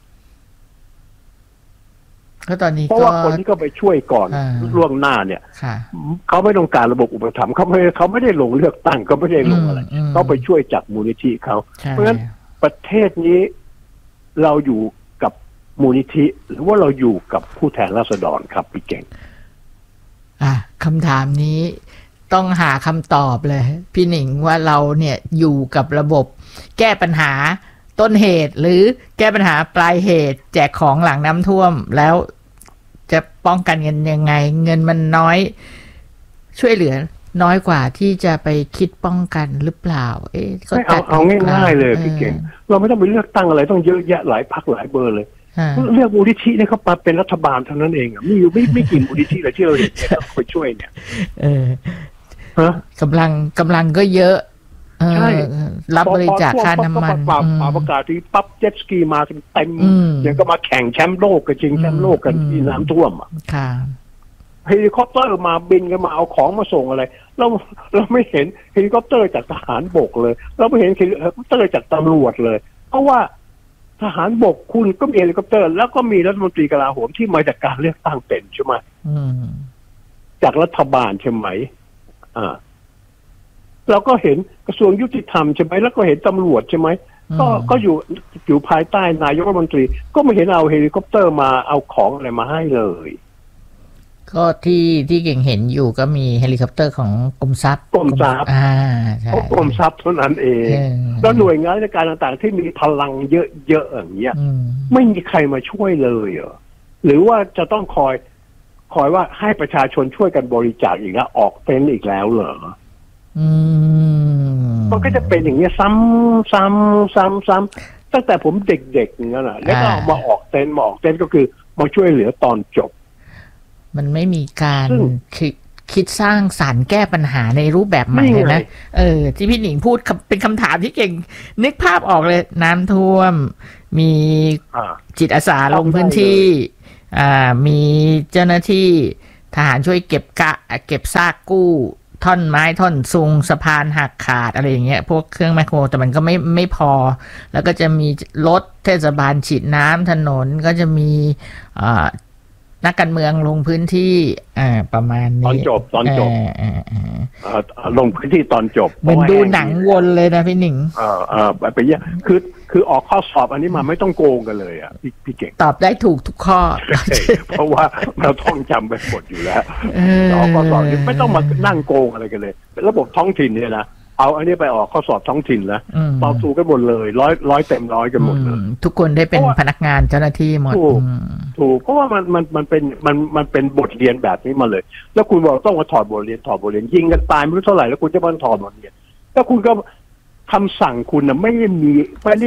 ก็ตอนนี้เพราะว่าคนที่ก็ไปช่วยก่อนล่วงหน้าเนี่ยเขาไม่ต้องการระบบอุปถัมภ์เขาไม่ได้ลงเลือกตั้งเขาไม่ได้ลงอะไรเขาไปช่วยจัดมูลนิธิเขาเพราะฉะนั้นประเทศนี้เราอยู่กับมูลนิธิหรือว่าเราอยู่กับผู้แทนราษฎรครับพี่เก่งคำถามนี้ต้องหาคำตอบเลยพี่หนิงว่าเราเนี่ยอยู่กับระบบแก้ปัญหาต้นเหตุหรือแก้ปัญหาปลายเหตุแจกของหลังน้ำท่วมแล้วจะป้องกันเงินยังไงเงินมันน้อยช่วยเหลือน้อยกว่าที่จะไปคิดป้องกันหรือเปล่าเอาง่ายๆเลยพี่เก่งเราไม่ต้องไปเลือกตั้งอะไรต้องเยอะแยะหลายพรรคหลายเบอร์เลยเลือกมูลนิธิเนี่ยเขาเป็นรัฐบาลเท่านั้นเองมีอยู่ไม่กี่มูลนิธิเลยที่เราเห็นเนี่ยเขาไปช่วยเนี่ยกำลังก็เยอะรับบริจาคค่าน้ำมันประกาศที่ปั๊บเจ็ตสกีมาเต็มอย่างก็มาแข่งแชมป์โลกกันจริงแชมป์โลกกันที่น้ำท่วมเฮลิคอปเตอร์มาบินกันมาเอาของมาส่งอะไรเราไม่เห็นเฮลิคอปเตอร์จากทหารบกเลยเราไม่เห็นเฮลิคอปเตอร์จากตำรวจเลยเพราะว่าทหารบกคุณก็มีเฮลิคอปเตอร์แล้วก็มีรัฐมนตรีกลาโหมที่มาจากการเลือกตั้งเป็นใช่ไหมจากรัฐบาลใช่ไหมเราก็เห็นกระทรวงยุติธรรมใช่ไหมแล้วก็เห็นตำรวจใช่ไหมก็อยู่ภายใต้นายกรัฐมนตรีก็ไม่เห็นเอาเฮลิคอปเตอร์มาเอาของอะไรมาให้เลยก็ที่เก่งเห็นอยู่ก็มีเฮลิคอปเตอร์ของกรมทรัพย์ใช่กรมทรัพย์เท่านั้นเองแล้วหน่วยงานราชการต่างๆที่มีพลังเยอะๆอย่างเงี้ยไม่มีใครมาช่วยเลยเหรอหรือว่าจะต้องคอยว่าให้ประชาชนช่วยกันบริจาคอีกแล้วออกเต็นท์อีกแล้วเหรอมันก็จะเป็นอย่างเงี้ยซ้ำตั้งแต่ผมเด็กๆอย่างนั้นแหละแล้วก็มาออกเต็นท์ก็คือมาช่วยเหลือตอนจบมันไม่มีการคิดสร้างสรรค์แก้ปัญหาในรูปแบบใหม่เลยนะที่พี่หนิงพูดเป็นคำถามที่เก่งนึกภาพออกเลยน้ำท่วมมีจิตอาสาลงพื้นที่มีเจ้าหน้าที่ทหารช่วยเก็บซากกู้ท่อนไม้ท่อนซุงสะพานหักขาดอะไรอย่างเงี้ยพวกเครื่องแมคโครแต่มันก็ไม่พอแล้วก็จะมีรถเทศบาลฉีดน้ำถนนก็จะมีนักการเมืองลงพื้นที่ประมาณนี้ตอนจบลงพื้นที่ตอนจบเหมือนดูหนังวนเลยนะพี่หนิงไปเยอะคือออกข้อสอบอันนี้มาไม่ต้องโกงกันเลยพี่เก่งตอบได้ถูกทุกข้อเพราะว่าเราท่องจำไปหมดอยู่แล้วออกข้อสอบไม่ต้องมานั่งโกงอะไรกันเลยเป็นระบบท้องถิ่นเนี่ยนะเอาอันนี้ไปออกข้อสอบท้องถิ่นแล้วตอบถูกกันหมดเลยร้อยเต็มร้อยกันหมดเลยทุกคนได้เป็นพนักงานเจ้าหน้าที่หมดถูกเพราะว่ามันเป็นบทเรียนแบบนี้มาเลยแล้วคุณบอกต้องมาถอดบทเรียนยิงกันตายไม่รู้เท่าไหร่แล้วคุณจะมาถอดบทเรียนแล้วคุณก็คำสั่งคุณน่ะไม่ได้มี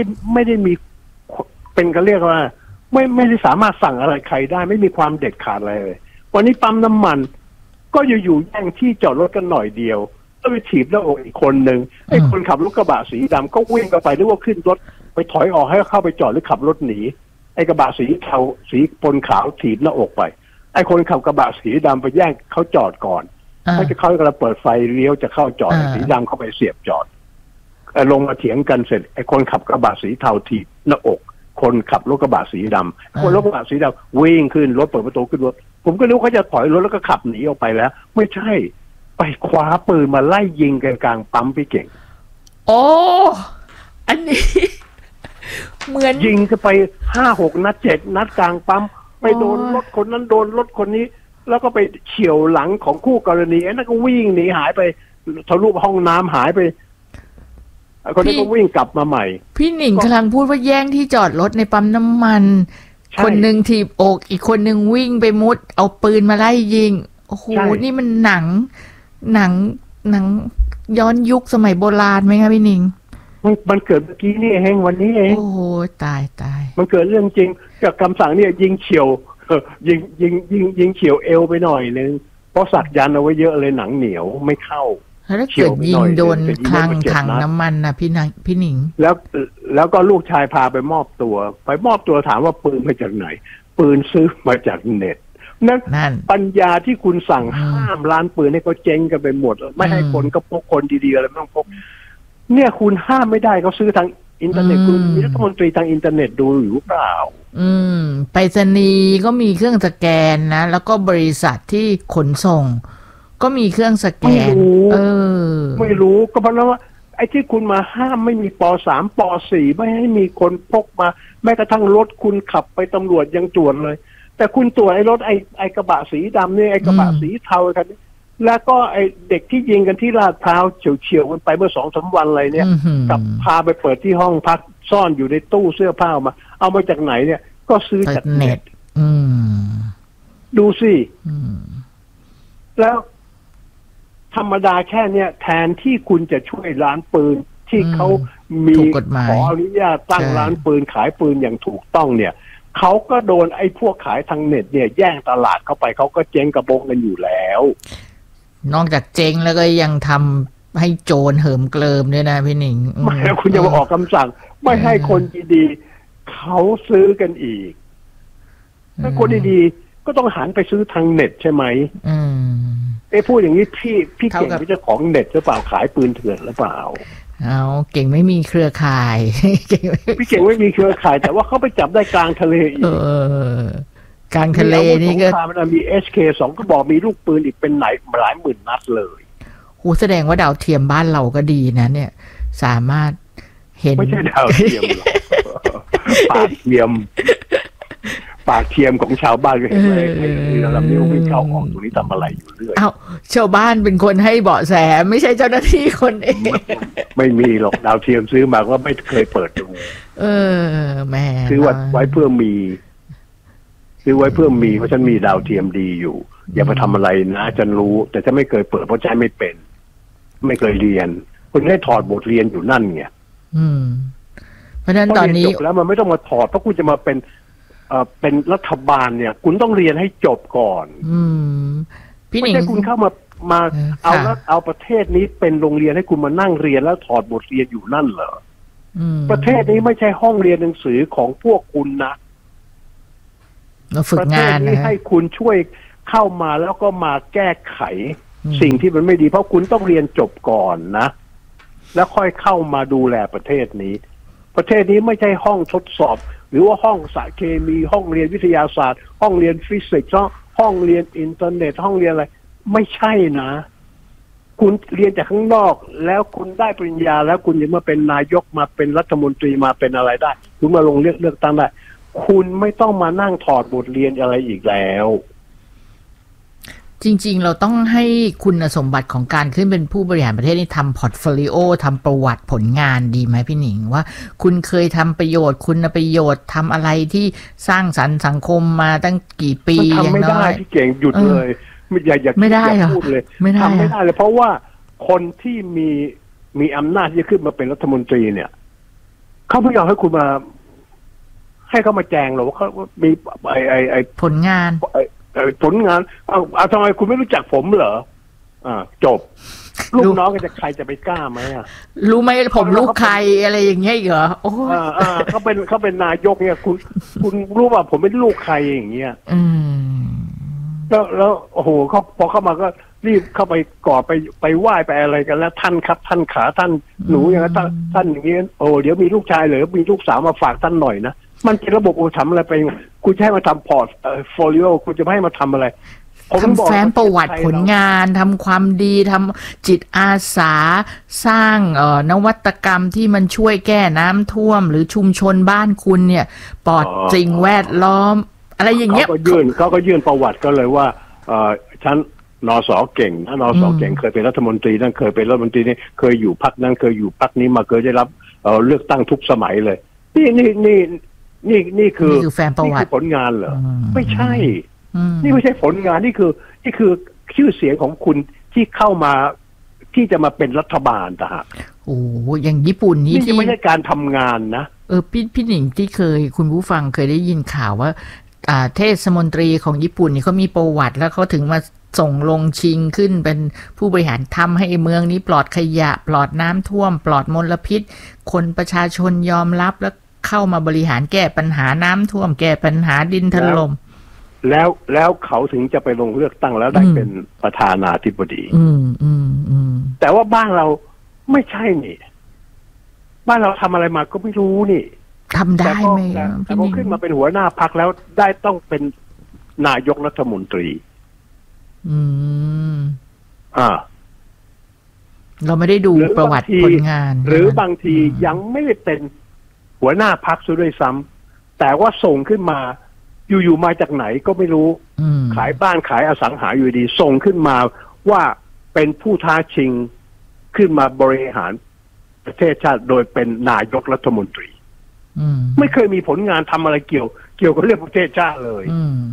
เป็นก็เรียกว่าไม่ได้สามารถสั่งอะไรใครได้ไม่มีความเด็ดขาดอะไรเลยวันนี้ปั๊มน้ำมันก็อยู่แย่งที่จอดรถกันหน่อยเดียวก็ไปถีบหน้าอกอีกคนหนึ่งไอ้คนขับรถกระบะสีดำก็วิ่งไปหรือว่าขึ้นรถไปถอยออกให้เข้าไปจอดหรือขับรถหนีไอ้กระบะสีเทาสีปนขาวถีบหน้าอกไปไอ้คนขับกระบะสีดำไปแย่งเขาจอดก่อนเขากำลังเปิดไฟเลี้ยวจะเข้าจอดสีดำเข้าไปเสียบจอดลงมาเถียงกันเสร็จไอ้คนขับกระบะสีเทาถีบหน้าอกคนขับรถกระบะสีดำคนรถกระบะสีดำวิ่งขึ้นรถเปิดประตูขึ้นรถผมก็รู้เขาจะถอยรถแล้วก็ขับหนีออกไปแล้วไม่ใช่ไปคว้าปืนมาไล่ยิงกันกลางปั๊มพี่เก่งโอ้อันนี้เหมือนยิงกันไป5-6 นัด7 นัดกลางปั๊มไปโดนรถคนนั้นโดนรถคนนี้แล้วก็ไปเฉี่ยวหลังของคู่กรณีไอ้นั่นก็วิ่งหนีหายไปทะลุห้องน้ำหายไปคนนี้ก็วิ่งกลับมาใหม่พี่หนิงกำลังพูดว่าแย่งที่จอดรถในปั๊มน้ำมันคนหนึ่งถีบอกอีกคนหนึ่งวิ่งไปมุดเอาปืนมาไล่ยิงโอ้โหนี่มันหนังย้อนยุคสมัยโบราณไหมคะพี่หนิงมันเกิดเมื่อกี้นี่เองวันนี้เองโอ้โหตายมันเกิดเรื่องจริงกับคำสั่งเนี่ยยิงเฉียวยิงเฉียวเอวไปหน่อยนึงเพราะสักยันเอาไว้เยอะเลยหนังเหนียวไม่เข้าแล้วเกิดยิงโดนคลังถังน้ำมันนะพี่หนิงแล้วก็ลูกชายพาไปมอบตัวถามว่าปืนมาจากไหนปืนซื้อมาจากเน็ตนั่นปัญญาที่คุณสั่งห้ามร้านปืนให้เขาเจ๊งกันไปหมดไม่ให้คนก็พกคนดีๆอะไรไม่ต้องพกเนี่ยคุณห้ามไม่ได้เขาซื้อทางอินเทอร์เน็ตคุณมีรัฐมนตรีทางอินเทอร์เน็ตดูหรือเปล่าไปรษณีย์ก็มีเครื่องสแกนนะแล้วก็บริษัทที่ขนส่งก็มีเครื่องสแกนไม่รู้ก็เพราะว่าไอ้ที่คุณมาห้ามไม่มีป.3 ป.4 ไม่ให้มีคนพกมาแม้กระทั่งรถคุณขับไปตำรวจยังตรวจเลยแต่คุณตรวจไอ้รถไอ้กระบะสีดำนี่ไอ้กระบะสีเทาคันนี้แล้วก็ไอ้เด็กที่ยิงกันที่ลาดพร้าวเฉียวๆกันไปเมื่อ 2-3 วันอะไรเนี่ยกับพาไปเปิดที่ห้องพักซ่อนอยู่ในตู้เสื้อผ้ามาเอามาจากไหนเนี่ยก็ซื้อจากเน็ตดูสิแล้วธรรมดาแค่เนี้ยแทนที่คุณจะช่วยร้านปืนที่เขามีขออนุญาตตั้งร้านปืนขายปืนอย่างถูกต้องเนี่ยเขาก็โดนไอ้พวกขายทางเน็ตเนี่ยแย่งตลาดเข้าไปเขาก็เจ๊งกระบงกันอยู่แล้วนอกจากเจ๊งแล้วก็ยังทำให้โจรเหิมเกลิมด้วยนะพี่หนิงไม่แล้วคุณจะมาออกคำสั่งไม่ให้คนดีๆเขาซื้อกันอีกถ้าคนดีๆก็ต้องหันไปซื้อทางเน็ตใช่ไหมพูดอย่างนี้พี่เก่งเป็นเจ้าของเน็ตหรือเปล่าขายปืนเถื่อนหรือเปล่าเอาเก่งไม่มีเครือข่ายพี่เก่งไม่มีเครือข่ายแต่ว่าเขาไปจับได้กลางทะเลอีกกลางทะเลนี่ก็มันมี SK2 ก็บอกมีลูกปืนอีกเป็นหลายหมื่นนัดเลยโหแสดงว่าดาวเทียมบ้านเราก็ดีนะเนี่ยสามารถเห็นไม่ใช่ดาวเทียมหรอกปากเทียมของชาวบ้านก็เห็นเลยเราไม่รู้เข้าออกตรงนี้ทำอะไรอยู่เรื่อยชาวบ้านเป็นคนให้เบาะแสไม่ใช่เจ้าหน้าที่คนเองไม่มีหรอกดาวเทียมซื้อมาก็ไม่เคยเปิดดูแม่ซื้อไว้เพื่อมีเพราะฉันมีดาวเทียมดีอยู่อย่าไปทำอะไรนะฉันรู้แต่ฉันไม่เคยเปิดเพราะใช้ไม่เป็นไม่เคยเรียนคุณให้ถอดบทเรียนอยู่นั่นไงเพราะฉะนั้นตอนนี้จบแล้วมันไม่ต้องมาถอดเพราะคุณจะมาเป็นเป็นรัฐบาลเนี่ยคุณต้องเรียนให้จบก่อนพี่หนิงไม่ใช่คุณเข้ามาเอาประเทศนี้เป็นโรงเรียนให้คุณมานั่งเรียนแล้วถอดบทเรียนอยู่นั่นเหรอประเทศนี้ไม่ใช่ห้องเรียนหนังสือของพวกคุณนะประเทศนี้ให้คุณช่วยเข้ามาแล้วก็มาแก้ไขสิ่งที่มันไม่ดีเพราะคุณต้องเรียนจบก่อนนะแล้วค่อยเข้ามาดูแลประเทศนี้ประเทศนี้ไม่ใช่ห้องทดสอบหรือว่าห้องสารเคมีห้องเรียนวิทยาศาสตร์ห้องเรียนฟิสิกส์ห้องเรียนอินเทอร์เน็ตห้องเรียนอะไรไม่ใช่นะคุณเรียนจากข้างนอกแล้วคุณได้ปริญญาแล้วคุณจะมาเป็นนายกมาเป็นรัฐมนตรีมาเป็นอะไรได้คุณมาลงเลือกตั้งได้คุณไม่ต้องมานั่งถอดบทเรียนอะไรอีกแล้วจริงๆเราต้องให้คุณสมบัติของการขึ้นเป็นผู้บริหารประเทศนี่ทำพอร์ตโฟลิโอทำประวัติผลงานดีไหมพี่หนิงว่าคุณเคยทำประโยชน์คุณประโยชน์ทำอะไรที่สร้างสรรค์สังคมมาตั้งกี่ปีทำไม่ได้พี่เก่งหยุดเลยอย่าไม่ได้พูดเลยทำไม่ได้เลยเพราะว่าคนที่มีอำนาจที่จะขึ้นมาเป็นรัฐมนตรีเนี่ยเขาไม่ยอมให้คุณมาให้เขามาแจงหรอกว่าเขามีผลงานผลงานเอาทำไมคุณไม่รู้จักผมเหรอจบลูกน้องกันจะใครจะไปกล้าไหมรู้ไหมผมลูกใครอะไรอย่างเงี้ยเหรอโอ้เขาเป็นนายกเนี่ยคุณรู้ว่าผมเป็นลูกใครอย่างเงี้ยแล้วโอ้โหเขาพอเข้ามาก็รีบเข้าไปกอดไปไหว้ไปอะไรกันแล้วท่านครับท่านขาท่านหนูอย่างนั้นท่านอย่างนี้โอ้เดี๋ยวมีลูกชายหรือมีลูกสาวมาฝากท่านหน่อยนะมันเป็นระบบอุปถัมภ์อะไรไปคุณจะให้มาทำพอร์ตโฟลิโอคุณจะไม่ให้มาทำอะไรทำแฟ้มประวัติผลงานทำความดีทำจิตอาสาสร้างนวัตกรรมที่มันช่วยแก้น้ำท่วมหรือชุมชนบ้านคุณเนี่ยปลอดสิ่งแวดล้อมอะไรอย่างเงี้ยเขาก็ยื่นประวัติก็เลยว่าฉันนส.เก่งนะนส.เก่งเคยเป็นรัฐมนตรีนั่นเคยเป็นรัฐมนตรีนี่เคยอยู่พรรคนั้นเคยอยู่พรรคนี้มาเคยได้รับเลือกตั้งทุกสมัยเลยนี่คือแฟ้มประวัติผลงานเหรอไม่ใช่นี่ไม่ใช่ผลงานนี่คือชื่อเสียงของคุณที่เข้ามาที่จะมาเป็นรัฐบาลต่างโอ้อย่างญี่ปุ่นนี่ที่ไม่ใช่การทำงานนะพี่หนิงที่เคยคุณผู้ฟังเคยได้ยินข่าวว่าเทศมนตรีของญี่ปุ่นนี่เขามีประวัติแล้วเขาถึงมาส่งลงชิงขึ้นเป็นผู้บริหารทำให้เมืองนี้ปลอดขยะปลอดน้ำท่วมปลอดมลพิษคนประชาชนยอมรับแล้วเข้ามาบริหารแก้ปัญหาน้ำท่วมแก้ปัญหาดินถล่มแล้วเขาถึงจะไปลงเลือกตั้งแล้วได้เป็นประธานาธิบดีแต่ว่าบ้านเราไม่ใช่นี่บ้านเราทำอะไรมาก็ไม่รู้นี่ทำได้ไหมแต่พอขึ้นมาเป็นหัวหน้าพรรคแล้วได้ต้องเป็นนายกรัฐมนตรีเราไม่ได้ดูประวัติผลงานหรือบางทียังไม่ได้เป็นหัวหน้าพรรคซะด้วยซ้ำแต่ว่าส่งขึ้นมาอยู่ๆมาจากไหนก็ไม่รู้ขายบ้านขายอสังหาอยู่ดีส่งขึ้นมาว่าเป็นผู้ท้าชิงขึ้นมาบริหารประเทศชาติโดยเป็นนายกรัฐมนตรีไม่เคยมีผลงานทำอะไรเกี่ยวกับเรื่องประเทศชาติเลย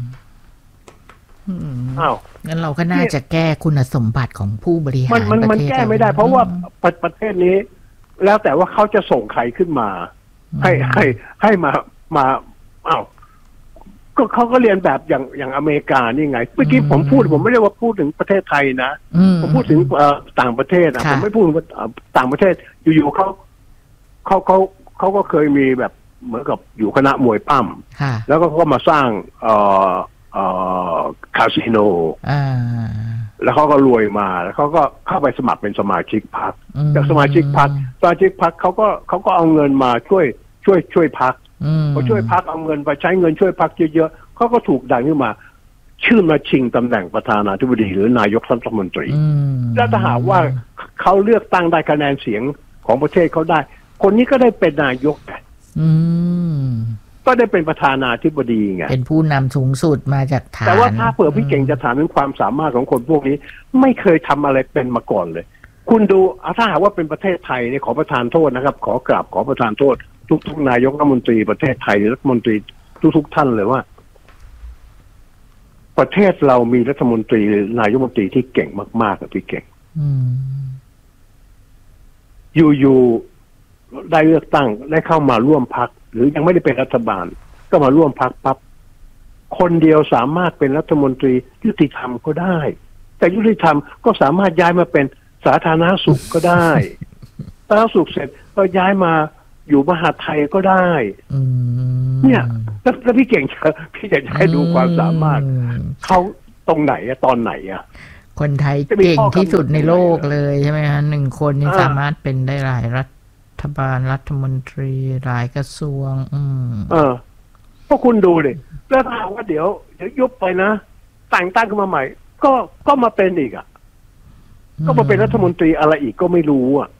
งั้นเราก็น่าจะแก้คุณสมบัติของผู้บริหารประเทศมันแก้ไม่ได้เพราะว่าประเทศนี้แล้วแต่ว่าเขาจะส่งใครขึ้นมาให้มาก็เขาก็เรียนแบบอย่างอเมริกานี่ไงเมื่อกี้ผมไม่ได้ว่าพูดถึงประเทศไทยนะผมพูดถึงต่างประเทศนะผมไม่พูดว่าต่างประเทศอยู่ๆเขาก็เคยมีแบบเหมือนกับอยู่คณะมวยปั้มแล้วก็มาสร้างคาสิโนแล้วเขาก็รวยมาแล้วเขาก็เข้าไปสมัครเป็นสมาชิกพรรคจากสมาชิกพรรคเขาก็เอาเงินมาช่วยพรรคพอช่วยพรรคเอาเงินไปใช้เงินช่วยพรรคเยอะๆเขาก็ถูกดันขึ้นมาชื่อมาชิงตำแหน่งประธานาธิบดีหรือนายกรัฐมนตรีแล้วถ้าหากว่าเขาเลือกตั้งได้คะแนนเสียงของประเทศเขาได้คนนี้ก็ได้เป็นนายกก็ได้เป็นประธานาธิบดีไงเป็นผู้นำสูงสุดมาจากฐานแต่ว่าถ้าเปิดพี่เก่งจะถามถึงความสามารถของคนพวกนี้ไม่เคยทำอะไรเป็นมาก่อนเลยคุณดูถ้าหากว่าเป็นประเทศไทยเนี่ยขอประทานโทษนะครับขอประทานโทษทุกนายกรัฐมนตรีประเทศไทยรัฐมนตรีทุกท่านเลยว่าประเทศเรามีรัฐมนตรีนายกรัฐมนตรีที่เก่งมากๆกับพี่เก่งอยู่ได้เลือกตั้งได้เข้ามาร่วมพรรคหรือยังไม่ได้เป็นรัฐบาลก็มาร่วมพรรคปั๊บคนเดียวสามารถเป็นรัฐมนตรียุติธรรมก็ได้แต่ยุติธรรมก็สามารถย้ายมาเป็นสาธารณสุขก็ได้สาธารณสุขเสร็จก็ย้ายมาอยู่มหาดไทยก็ได้เนี่ยแล้วพี่จะให้ดูความสามารถเขาตรงไหนอะตอนไหนอะคนไทยเก่งที่สุดในโลกเลยใช่ไหมฮะ1 คนนี่สามารถเป็นได้หลายรัฐบาลรัฐมนตรีหลายกระทรวงพวกคุณดูดิแล้วถ้าว่าเดี๋ยวยุบไปนะแต่งตั้งขึ้นมาใหม่ก็มาเป็นอีกอ่ะก็มาเป็นรัฐมนตรีอะไรอีกก็ไม่รู้อ่ะ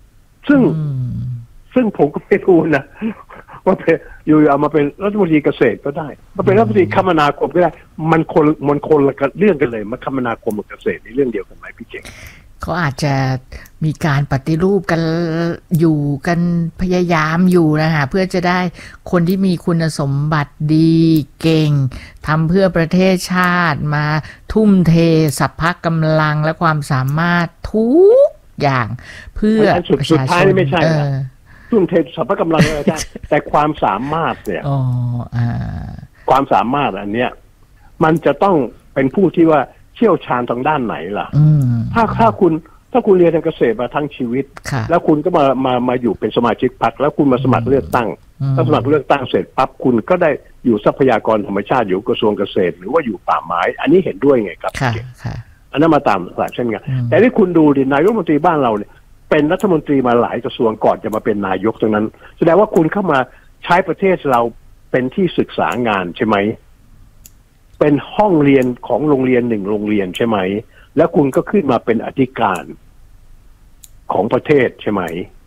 ซึ่งผมก็ไม่รู้นะว่าอยู่เอามาเป็นรัฐมนตรีเกษตรก็ได้มาเป็นรัฐมนตรีคมนาคมก็ได้มันคนละเรื่องกันเลยมาคมนาคมกับเกษตรในเรื่องเดียวกันไหมพี่เก่งเขาอาจจะมีการปฏิรูปกันอยู่กันพยายามอยู่นะฮะเพื่อจะได้คนที่มีคุณสมบัติดีเก่งทำเพื่อประเทศชาติมาทุ่มเทสัพพะกำลังและความสามารถทุกอย่างเพื่อประชาชนไม่ใช่ทุ่มเทสัพพะกำลังอะไรได้แต่ความสามารถเนี่ยความสามารถอันเนี้ยมันจะต้องเป็นผู้ที่ว่าเชี่ยวชาญทางด้านไหนล่ะถ้าคุณเรียนทางเกษตรมาทั้งชีวิตแล้วคุณก็มาอยู่เป็นสมาชิกพรรคแล้วคุณมาสมัครเลือกตั้งถ้าสมัครเลือกตั้งเสร็จปั๊บคุณก็ได้อยู่ทรัพยากรธรรมชาติอยู่กระทรวงเกษตรหรือว่าอยู่ป่าไม้อันนี้เห็นด้วยไงครับอันนั้นมาตามหลักเช่นกันแต่ที่คุณดูดินายกรัฐมนตรีบ้านเราเนี่ยเป็นรัฐมนตรีมาหลายกระทรวงก่อนจะมาเป็นนายกตรงนั้นแสดงว่าคุณเข้ามาใช้ประเทศเราเป็นที่ศึกษางานใช่ไหมเป็นห้องเรียนของโรงเรียน1 โรงเรียนใช่ไหมแล้วคุณก็ขึ้นมาเป็นอธิการของประเทศใช่ไหม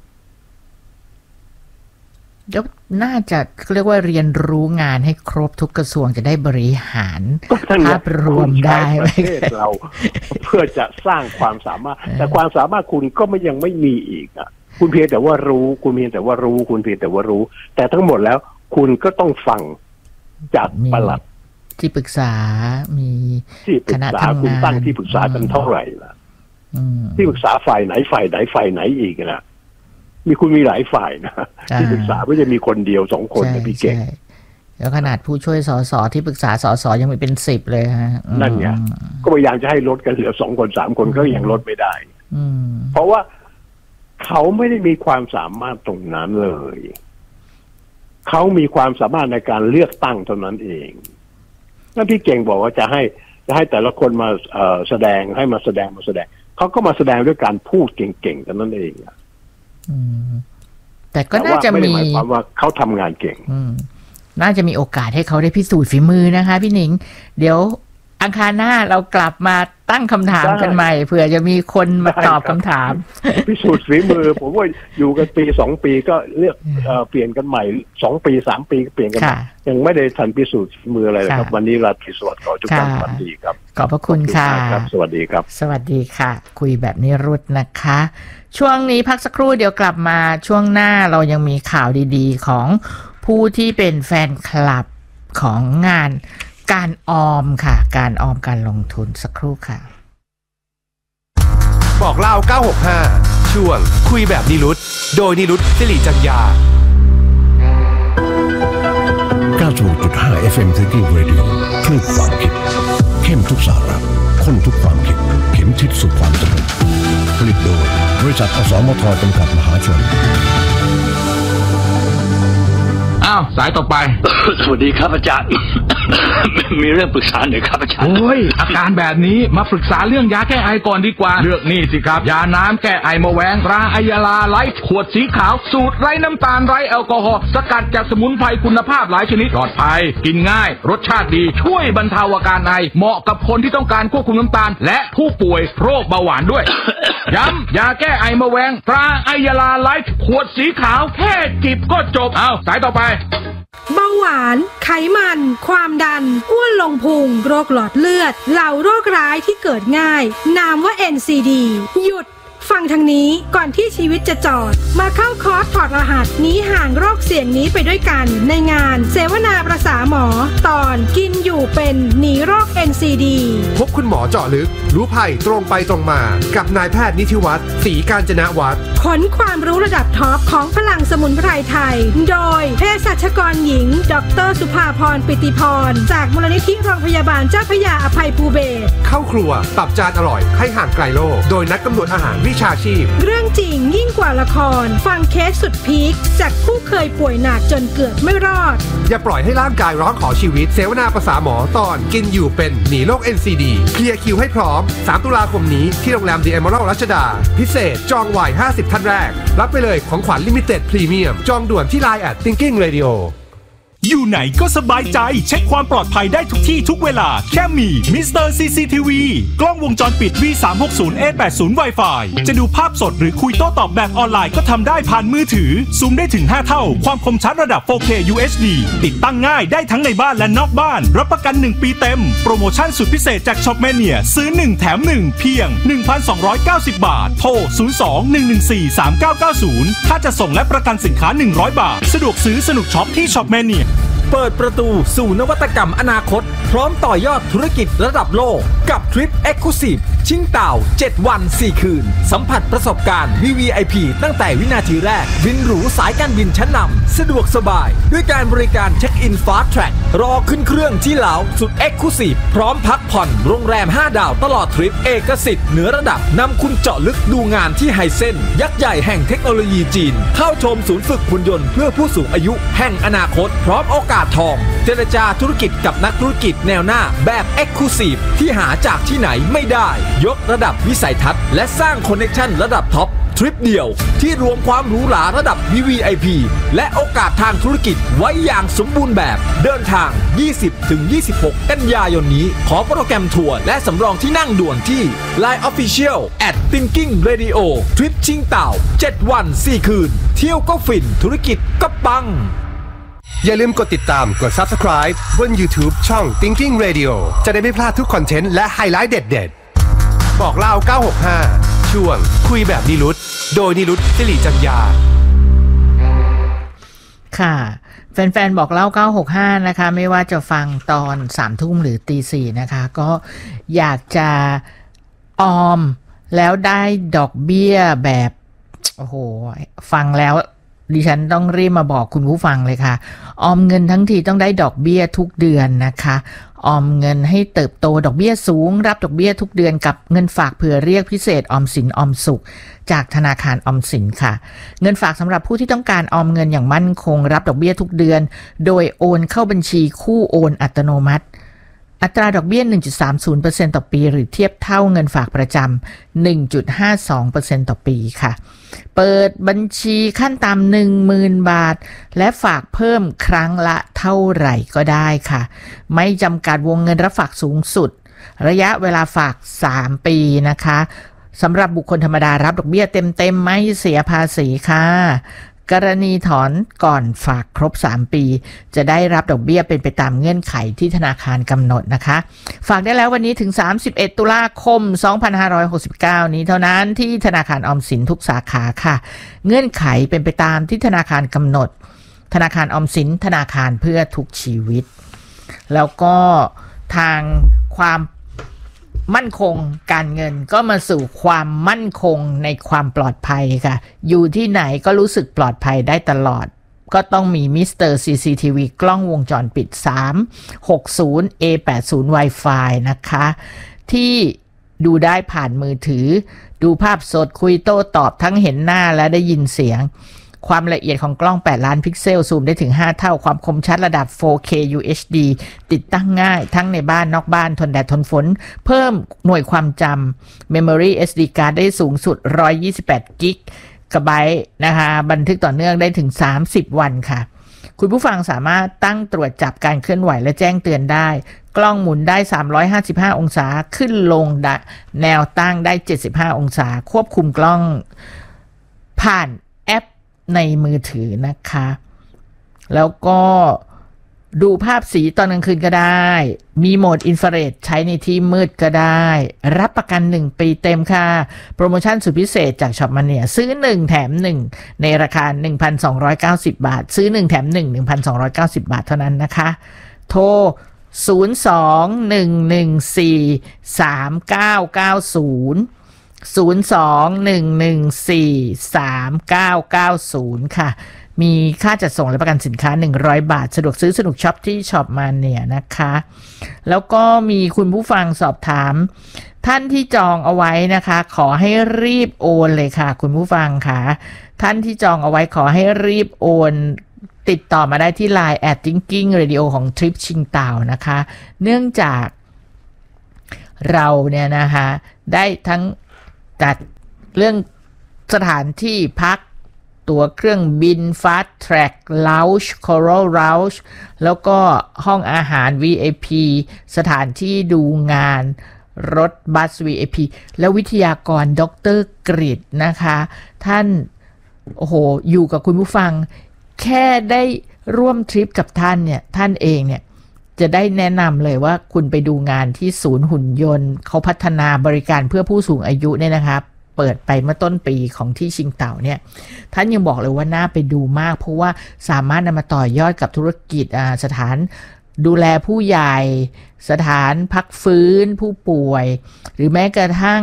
แล้วน่าจะเรียกว่าเรียนรู้งานให้ครบทุกกระทรวงจะได้บริหารภาพรวมได้ประเทศเราเพื่อจะสร้างความสามารถแต่ความสามารถคุณก็ยังไม่มีอีกอ่ะคุณเพียงแต่ว่ารู้คุณเพียงแต่ว่ารู้คุณเพียงแต่ว่ารู้แต่ทั้งหมดแล้วคุณก็ต้องฟังจากปลัดที่ปรึกษามีคณะทำงานคุณตั้งที่ปรึกษากันเท่าไหร่ล่ะที่ปรึกษาฝ่ายไหนฝ่ายไหนอีกนะคุณมีหลายฝ่ายนะที่ปรึกษาไม่ใช่มีคนเดียว2 คนนะพี่เก่งแล้วขนาดผู้ช่วยสสที่ปรึกษาสสยังมีเป็น10เลยฮะนั่นไงก็พยายามจะให้ลดกันเหลือ2 คน3 คนก็ยังลดไม่ได้เพราะว่าเขาไม่ได้มีความสามารถตรงนั้นเลยเขามีความสามารถในการเลือกตั้งเท่านั้นเองแล้วพี่เก่งบอกว่าจะให้แต่ละคนมาแสดงให้มาแสดงเขาก็มาแสดงด้วยการพูดเก่งๆกันนั่นเองแต่ก็น่าจะมีหมายความว่าเขาทำงานเก่งน่าจะมีโอกาสให้เขาได้พิสูจน์ฝีมือนะคะพี่หนิงเดี๋ยวอังคารหน้าเรากลับมาตั้งคำถามกันใหม่เผื่อจะมีคนมาตอบคำถามพิสูจน์ฝีมือผมว่าอยู่กันปี2 ปีก็เลือกเปลี่ยนกันใหม่2 ปี3 ปีก็เปลี่ยนกันยังไม่ได้ทันพิสูจน์ฝีมืออะไรเลยครับวันนี้ราตรีสวัสดิ์ขอทุกท่านสวัสดีครับขอบพระคุณค่ะสวัสดีครับสวัสดีค่ะคุยแบบนิรุตนะคะช่วงนี้พักสักครู่เดี๋ยวกลับมาช่วงหน้าเรายังมีข่าวดีๆของผู้ที่เป็นแฟนคลับของงานการออมค่ะการออมการลงทุนสักครู่ค่ะบอกเล่า965ช่วงคุยแบบนิรุตโดยนิรุตศิริจัญญา 96.5 FM Thinking Radio คลื่นความคิดเข้มทุกสาระข้นทุกความคิดเข็มทิศสู่ความสำเร็จผลิตโดยบริษัทอสมทจำกัดมหาชนสายต่อไปสวัสดีครับอาจารย์ มีเรื่องปรึกษาหน่อยครับอาจารย์โอ้ยอาการแบบนี้มาปรึกษาเรื่องยาแก้ไอก่อนดีกว่าเลือกนี่สิครับยาน้ำแก้ไอมะแวงตราไอยาลาไลฟ์ขวดสีขาวสูตรไร้น้ำตาลไร้แอลกอฮอล์สกัดจากสมุนไพรคุณภาพหลายชนิดปลอดภัยกินง่ายรสชาติดีช่วยบรรเทาอาการไอเหมาะกับคนที่ต้องการควบคุมน้ำตาลและผู้ป่วยโรคเบาหวานด้วย ย้ำยาแก้ไอมะแวงตราไอยาลาไลฟ์ขวดสีขาวแค่จิบก็จบสายต่อไปเบาหวานไขมันความดันอ้วนลงพุงโรคหลอดเลือดเหล่าโรคร้ายที่เกิดง่ายนามว่า NCD หยุดฟังทางนี้ก่อนที่ชีวิตจะจอดมาเข้าคอร์สถอดรหัสหนีห่างโรคเสี่ยงนี้ไปด้วยกันในงานเสวนาประสาหมอตอนกินอยู่เป็นหนีโรค NCD พบคุณหมอเจาะลึกรู้ภัยตรงไปตรงมากับนายแพทย์นิธิวัฒน์ศรีกาญจนวัฒน์ขนความรู้ระดับท็อปของพลังสมุนไพรไทยโดยเภสัชกรหญิงดร.สุภาพรปิติพรจากมูลนิธิโรงพยาบาลเจ้าพระยาอภัยภูเบศรเข้าครัวปรับจานอร่อยให้ห่างไกลโลกโดยนักกำหนดอาหารวิชาชีพเรื่องจริงยิ่งกว่าละครฟังเคสสุดพีคจากผู้เคยป่วยหนักจนเกือบไม่รอดอย่าปล่อยให้ร่างกายร้องขอชีวิตเสวนาภาษาหมอตอนกินอยู่เป็นหนีโรค NCD เคลียร์คิวให้พร้อม3 ตุลาคมนี้ที่โรงแรม The Emerald รัชดาพิเศษจองไว50ท่านแรกรับไปเลยของขวัญลิมิเต็ดพรีเมียมจองด่วนที่ Line @Thinking Radio อยู่ไหนก็สบายใจเช็คความปลอดภัยได้ทุกที่ทุกเวลาแค่มี Mr. CCTV กล้องวงจรปิด V360A80 Wi-Fi จะดูภาพสดหรือคุยโต้ตอบแบบออนไลน์ก็ทำได้ผ่านมือถือซูมได้ถึง5เท่าความคมชัดระดับ 4K UHD ติดตั้งง่ายได้ทั้งในบ้านและนอกบ้านรับประกัน1ปีเต็มโปรโมชั่นสุดพิเศษจาก Shopmania ซื้อ1แถม1เพียง 1,290 บาทโทร 02-114-3990 ถ้าจะส่งและประกันสินค้า100 บาทสะดวกซื้อสนุกช็อปที่ Shopmania เปิดประตูสู่นวัตกรรมอนาคตพร้อมต่อยอดธุรกิจระดับโลกกับทริป Exclusive ชิงเต่า7 วัน 4 คืนสัมผัสประสบการณ์ VVIP ตั้งแต่วินาทีแรกบินหรูสายการบินชั้นนำสะดวกสบายด้วยการบริการเช็คอิน Fast Track รอขึ้นเครื่องที่เหลาสุด Exclusive พร้อมพักผ่อนโรงแรม5 ดาวตลอดทริปเอกสิทธิ์เหนือระดับนำคุณเจาะลึกดูงานที่ไฮเซ็นยักษ์ใหญ่แห่งเทคโนโลยีจีนเข้าชมศูนย์ฝึกหุ่นยนต์เพื่อผู้สูงอายุแห่งอนาคตพร้อมโอกาสทองเจรจาธุรกิจกับนักธุรกิจแนวหน้าแบบ Exclusive ที่หาจากที่ไหนไม่ได้ยกระดับวิสัยทัศน์และสร้างคอนเนคชั่นระดับท็อปทริปเดียวที่รวมความหรูหราระดับ VVIP และโอกาสทางธุรกิจไว้อย่างสมบูรณ์แบบเดินทาง 20-26 กันยายนนี้ขอโปรแกรมทัวร์และสำรองที่นั่งด่วนที่ Line Official @Thinking Radio ทริปชิงเต่า7 วัน 4 คืนเที่ยวก็ฟินธุรกิจก็ปังอย่าลืมกดติดตามกด Subscribe บน YouTube ช่อง Thinking Radio จะได้ไม่พลาดทุกคอนเทนต์และไฮไลท์เด็ดๆบอกเล่า965ช่วงคุยแบบนิรุตโดยนิรุตศิริจัญญาค่ะแฟนๆบอกเล่า965นะคะไม่ว่าจะฟังตอน 3 ทุ่มหรือตี 4นะคะก็อยากจะออมแล้วได้ดอกเบี้ยแบบโอ้โหฟังแล้วดิฉันต้องรีบมาบอกคุณผู้ฟังเลยค่ะออมเงินทั้งทีต้องได้ดอกเบี้ยทุกเดือนนะคะออมเงินให้เติบโตดอกเบี้ยสูงรับดอกเบี้ยทุกเดือนกับเงินฝากเผื่อเรียกพิเศษออมสินออมสุขจากธนาคารออมสินค่ะเงินฝากสำหรับผู้ที่ต้องการออมเงินอย่างมั่นคงรับดอกเบี้ยทุกเดือนโดยโอนเข้าบัญชีคู่โอนอัตโนมัติอัตราดอกเบี้ย 1.30% ต่อปีหรือเทียบเท่าเงินฝากประจำ 1.52% ต่อปีค่ะเปิดบัญชีขั้นต่ำ 10,000 บาทและฝากเพิ่มครั้งละเท่าไหร่ก็ได้ค่ะไม่จำกัดวงเงินรับฝากสูงสุดระยะเวลาฝาก3 ปีนะคะสำหรับบุคคลธรรมดารับดอกเบี้ยเต็มๆไม่เสียภาษีค่ะกรณีถอนก่อนฝากครบ3 ปีจะได้รับดอกเบี้ยเป็นไปตามเงื่อนไขที่ธนาคารกำหนดนะคะฝากได้แล้ววันนี้ถึง31 ตุลาคม 2569 นี้เท่านั้นที่ธนาคารออมสินทุกสาขาค่ะเงื่อนไขเป็นไปตามที่ธนาคารกำหนดธนาคารออมสินธนาคารเพื่อทุกชีวิตแล้วก็ทางความมั่นคงการเงินก็มาสู่ความมั่นคงในความปลอดภัยค่ะอยู่ที่ไหนก็รู้สึกปลอดภัยได้ตลอดก็ต้องมี Mr. CCTV กล้องวงจรปิด 360A80 Wi-Fi นะคะที่ดูได้ผ่านมือถือดูภาพสดคุยโต้ตอบทั้งเห็นหน้าและได้ยินเสียงความละเอียดของกล้อง8 ล้านพิกเซลซูมได้ถึง5 เท่าความคมชัดระดับ 4K UHD ติดตั้งง่ายทั้งในบ้านนอกบ้านทนแดดทนฝนเพิ่มหน่วยความจำ Memory SD card ได้สูงสุด128 กิกะไบต์นะคะบันทึกต่อเนื่องได้ถึง30 วันค่ะคุณผู้ฟังสามารถตั้งตรวจจับการเคลื่อนไหวและแจ้งเตือนได้กล้องหมุนได้355องศาขึ้นลงแนวตั้งได้75องศาควบคุมกล้องผ่านแอปในมือถือนะคะแล้วก็ดูภาพสีตอนกลางคืนก็ได้มีโหมดอินฟราเรดใช้ในที่มืดก็ได้รับประกัน1 ปีเต็มค่ะโปรโมชั่นสุดพิเศษจากช็อปมาเนียซื้อ1แถม1ในราคา 1,290 บาทซื้อ1แถม1 1,290 บาทเท่านั้นนะคะโทร 02-114-3990 ค่ะมีค่าจัดส่งและประกันสินค้า100 บาทสะดวกซื้อสนุกช็อปที่ช็อปมาเนี่ยนะคะแล้วก็มีคุณผู้ฟังสอบถามท่านที่จองเอาไว้นะคะขอให้รีบโอนเลยค่ะคุณผู้ฟังค่ะท่านที่จองเอาไว้ขอให้รีบโอนติดต่อมาได้ที่ Line @thinking radio ของทริปชิงเต่านะคะเนื่องจากเราเนี่ยนะคะได้ทั้งจัดเรื่องสถานที่พักตัวเครื่องบิน Fast Track Lounge Coral Lounge แล้วก็ห้องอาหาร VIP สถานที่ดูงานรถบัส VIP แล้ววิทยากรดร.กฤษนะคะท่านโอ้โหอยู่กับคุณผู้ฟังแค่ได้ร่วมทริปกับท่านเนี่ยท่านเองเนี่ยจะได้แนะนำเลยว่าคุณไปดูงานที่ศูนย์หุ่นยนต์เขาพัฒนาบริการเพื่อผู้สูงอายุเนี่ยนะครับเปิดไปเมื่อต้นปีของที่ชิงเต่าเนี่ยท่านยังบอกเลยว่าน่าไปดูมากเพราะว่าสามารถนำมาต่อยอดกับธุรกิจสถานดูแลผู้ใหญ่สถานพักฟื้นผู้ป่วยหรือแม้กระทั่ง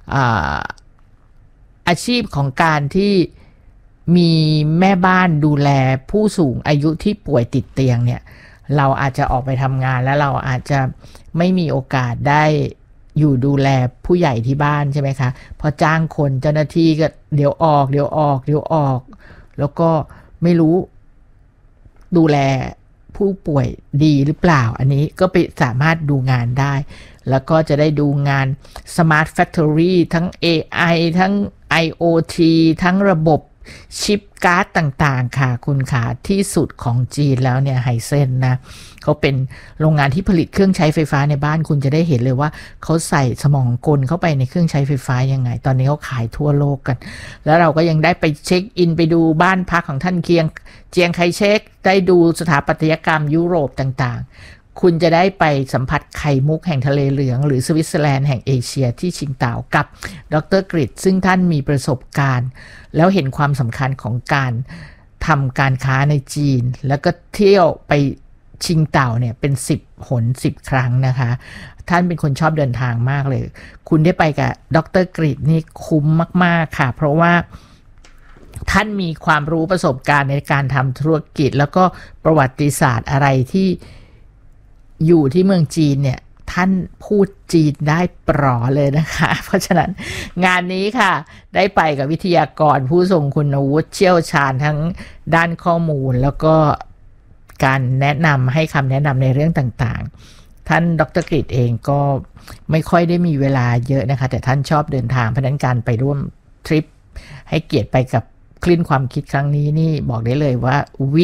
อาชีพของการที่มีแม่บ้านดูแลผู้สูงอายุที่ป่วยติดเตียงเนี่ยเราอาจจะออกไปทำงานแล้วเราอาจจะไม่มีโอกาสได้อยู่ดูแลผู้ใหญ่ที่บ้านใช่ไหมคะพอจ้างคนเจ้าหน้าที่ก็เดี๋ยวออกแล้วก็ไม่รู้ดูแลผู้ป่วยดีหรือเปล่าอันนี้ก็ไปสามารถดูงานได้แล้วก็จะได้ดูงาน Smart Factory ทั้ง AI ทั้ง IoT ทั้งระบบชิปการ์ดต่างๆค่ะคุณขาที่สุดของจีนแล้วเนี่ยไฮเซนนะเขาเป็นโรงงานที่ผลิตเครื่องใช้ไฟฟ้าในบ้านคุณจะได้เห็นเลยว่าเขาใส่สมองกลเข้าไปในเครื่องใช้ไฟฟ้ายังไงตอนนี้เขาขายทั่วโลกกันแล้วเราก็ยังได้ไปเช็คอินไปดูบ้านพักของท่านเจียงไคเชกได้ดูสถาปัตยกรรมยุโรปต่างๆคุณจะได้ไปสัมผัสไข่มุกแห่งทะเลเหลืองหรือสวิตเซอร์แลนด์แห่งเอเชียที่ชิงเต่ากับดร.กฤษซึ่งท่านมีประสบการณ์แล้วเห็นความสำคัญของการทำการค้าในจีนแล้วก็เที่ยวไปชิงเต่าเนี่ยเป็น10 หน 10 ครั้งนะคะท่านเป็นคนชอบเดินทางมากเลยคุณได้ไปกับดร.กฤษนี่คุ้มมากๆค่ะเพราะว่าท่านมีความรู้ประสบการณ์ในการทำธุรกิจแล้วก็ประวัติศาสตร์อะไรที่อยู่ที่เมืองจีนเนี่ยท่านพูดจีนได้ปลอเลยนะคะเพราะฉะนั้นงานนี้ค่ะได้ไปกับวิทยากรผู้ทรงคุณวุฒิเชี่ยวชาญทั้งด้านข้อมูลแล้วก็การแนะนำให้คำแนะนำในเรื่องต่างๆท่านดร.กฤษเองก็ไม่ค่อยได้มีเวลาเยอะนะคะแต่ท่านชอบเดินทางเพราะนั้นการไปร่วมทริปให้เกียรติไปกับคลื่นความคิดครั้งนี้นี่บอกได้เลยว่า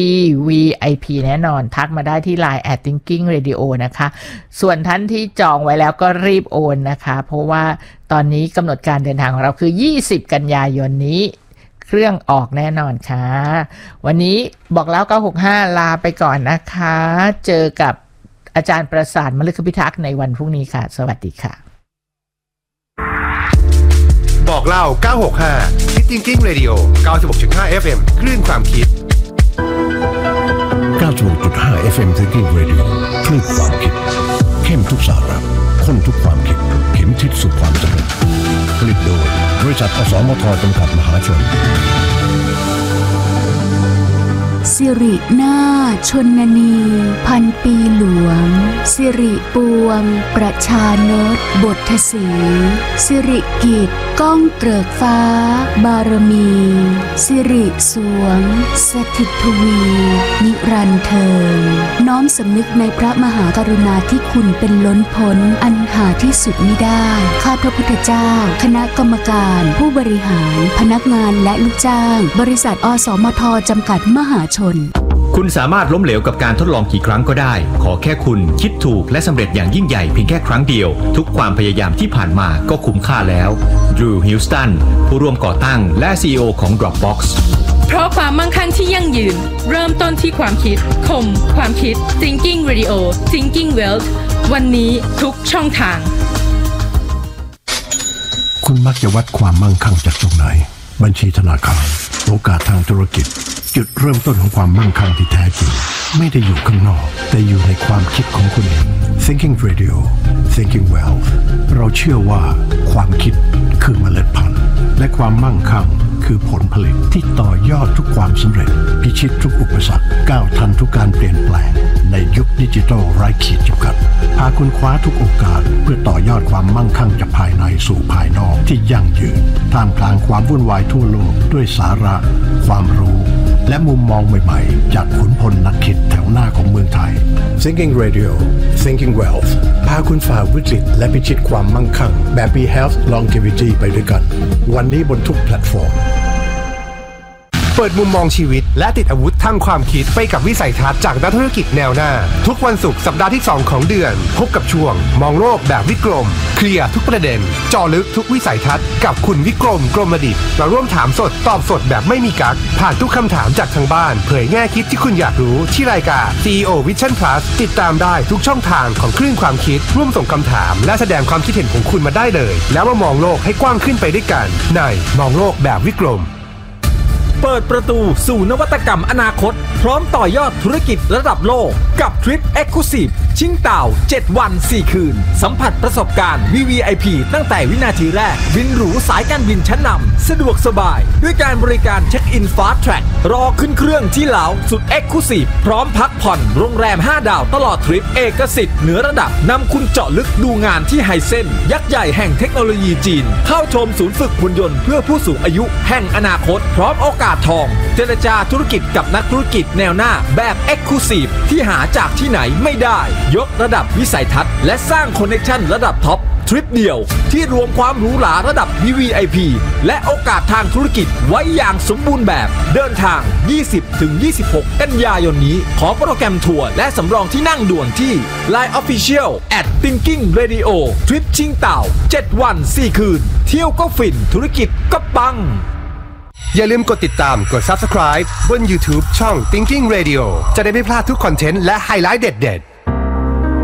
VIP แน่นอนทักมาได้ที่ Line @thinking radio นะคะส่วนท่านที่จองไว้แล้วก็รีบโอนนะคะเพราะว่าตอนนี้กำหนดการเดินทางของเราคือ20 กันยายนนี้เครื่องออกแน่นอนค่ะวันนี้บอกแล้ว965ลาไปก่อนนะคะเจอกับอาจารย์ประสานมฤคพิทักษ์ในวันพรุ่งนี้ค่ะสวัสดีค่ะบอกเล่า965ที่ Thinking Radio 96.5 FM คลื่นความคิด 96.5 FM Thinking Radio คลื่นความคิดเข้มทุกสาระข้นทุกความคิดเข็มทิศสู่ความสำเร็จผลิตโดยบริษัทอสมทจำกัดมหาชนสิรินาถชนนีพันปีหลวงสิริปวงประชานตบทสีสิริกิจก้องเกริกฟ้าบารมีสิริสวงสถิตทวีนิรันดร์เทินน้อมสำนึกในพระมหากรุณาธิคุณเป็นล้นพ้นอันหาที่สุดมิได้ข้าพระพุทธเจ้าคณะกรรมการผู้บริหารพนักงานและลูกจ้างบริษัทอสมทจำกัดมหาชนคุณสามารถล้มเหลวกับการทดลองกี่ครั้งก็ได้ขอแค่คุณคิดถูกและสำเร็จอย่างยิ่งใหญ่เพียงแค่ครั้งเดียวทุกความพยายามที่ผ่านมาก็คุ้มค่าแล้วดรูว์ฮิลสตันผู้ร่วมก่อตั้งและ CEO ของ Dropbox เพราะความมั่งคั่งที่ยั่งยืนเริ่มต้นที่ความคิดคมความคิด Thinking Radio Thinking Wealth วันนี้ทุกช่องทางคุณมักจะวัดความมั่งคั่งจากตรงไหนบัญชีธนาคารโอกาสทางธุรกิจจุดเริ่มต้นของความมั่งคั่งที่แท้จริงไม่ได้อยู่ข้างนอกแต่อยู่ในความคิดของคุณเอง Thinking Radio Thinking Wealth เราเชื่อว่าความคิดคือเมล็ดพันธุ์และความมั่งคั่งคือผลผลิตที่ต่อยอดทุกความสำเร็จพิชิตทุกอุปสรรคก้าวทันทุกการเปลี่ยนแปลงในยุคดิจิทัลไร้ขีดจำกัดพาคุณคว้าทุกโอกาสเพื่อต่อยอดความมั่งคั่งจากภายในสู่ภายนอกที่ยั่งยืนท่ามกลางความวุ่นวายทั่วโลกด้วยสาระความรู้และมุมมองใหม่ๆจากขุนพลนักคิดแถวหน้าของเมืองไทย Thinking Radio Thinking Wealth พาคุณฝ่าวิกฤตและพิชิตความมั่งคั่งแบบ Be Health Longevity ไปด้วยกันวันนี้บนทุกแพลตฟอร์มเปิดมุมมองชีวิตและติดอาวุธทางความคิดไปกับวิสัยทัศน์จากนักธุรกิจแนวหน้าทุกวันศุกร์สัปดาห์ที่2ของเดือนพบกับช่วงมองโลกแบบวิกรมเคลียร์ทุกประเด็นเจาะลึกทุกวิสัยทัศน์กับคุณวิกรมกรมดิษฐ์มาร่วมถามสดตอบสดแบบไม่มีกั๊กผ่านทุกคำถามจากทางบ้านเผยแง่คิดที่คุณอยากรู้ที่รายการ CEO Vision Plus ติดตามได้ทุกช่องทางของคลื่นความคิดร่วมส่งคำถามและแสดงความคิดเห็นของคุณมาได้เลยแล้วมามองโลกให้กว้างขึ้นไปด้วยกันในมองโลกแบบวิกรมเปิดประตูสู่นวัตกรรมอนาคตพร้อมต่อยอดธุรกิจระดับโลกกับทริป Exclusive ชิงเต่า7วัน4คืนสัมผัสประสบการณ์ VVIP ตั้งแต่วินาทีแรกบินหรูสายการบินชั้นนำสะดวกสบายด้วยการบริการเช็คอิน Fast Track รอขึ้นเครื่องที่เหลาสุด Exclusive พร้อมพักผ่อนโรงแรม5ดาวตลอดทริปเอกสิทธิ์เหนือระดับนำคุณเจาะลึกดูงานที่ไฮเซนยักษ์ใหญ่แห่งเทคโนโลยีจีนเข้าชมศูนย์ฝึกหุ่นยนต์เพื่อผู้สูงอายุแห่งอนาคตพร้อมโอกาสทองเจรจาธุรกิจกับนักธุรกิจแนวหน้าแบบ Exclusive ที่หาจากที่ไหนไม่ได้ยกระดับวิสัยทัศน์และสร้างคอนเนคชั่นระดับท็อปทริปเดียวที่รวมความหรูหราระดับ VVIP และโอกาสทางธุรกิจไว้อย่างสมบูรณ์แบบเดินทาง 20-26 กันยายนนี้ขอโปรแกรมทัวร์และสำรองที่นั่งด่วนที่ Line Official @Thinking Radio ทริปชิงเต่า7วัน4คืนเที่ยวก็ฟินธุรกิจก็ปังอย่าลืมกดติดตามกด Subscribe บน YouTube ช่อง Thinking Radio จะได้ไม่พลาดทุกคอนเทนต์และไฮไลท์เด็ดๆ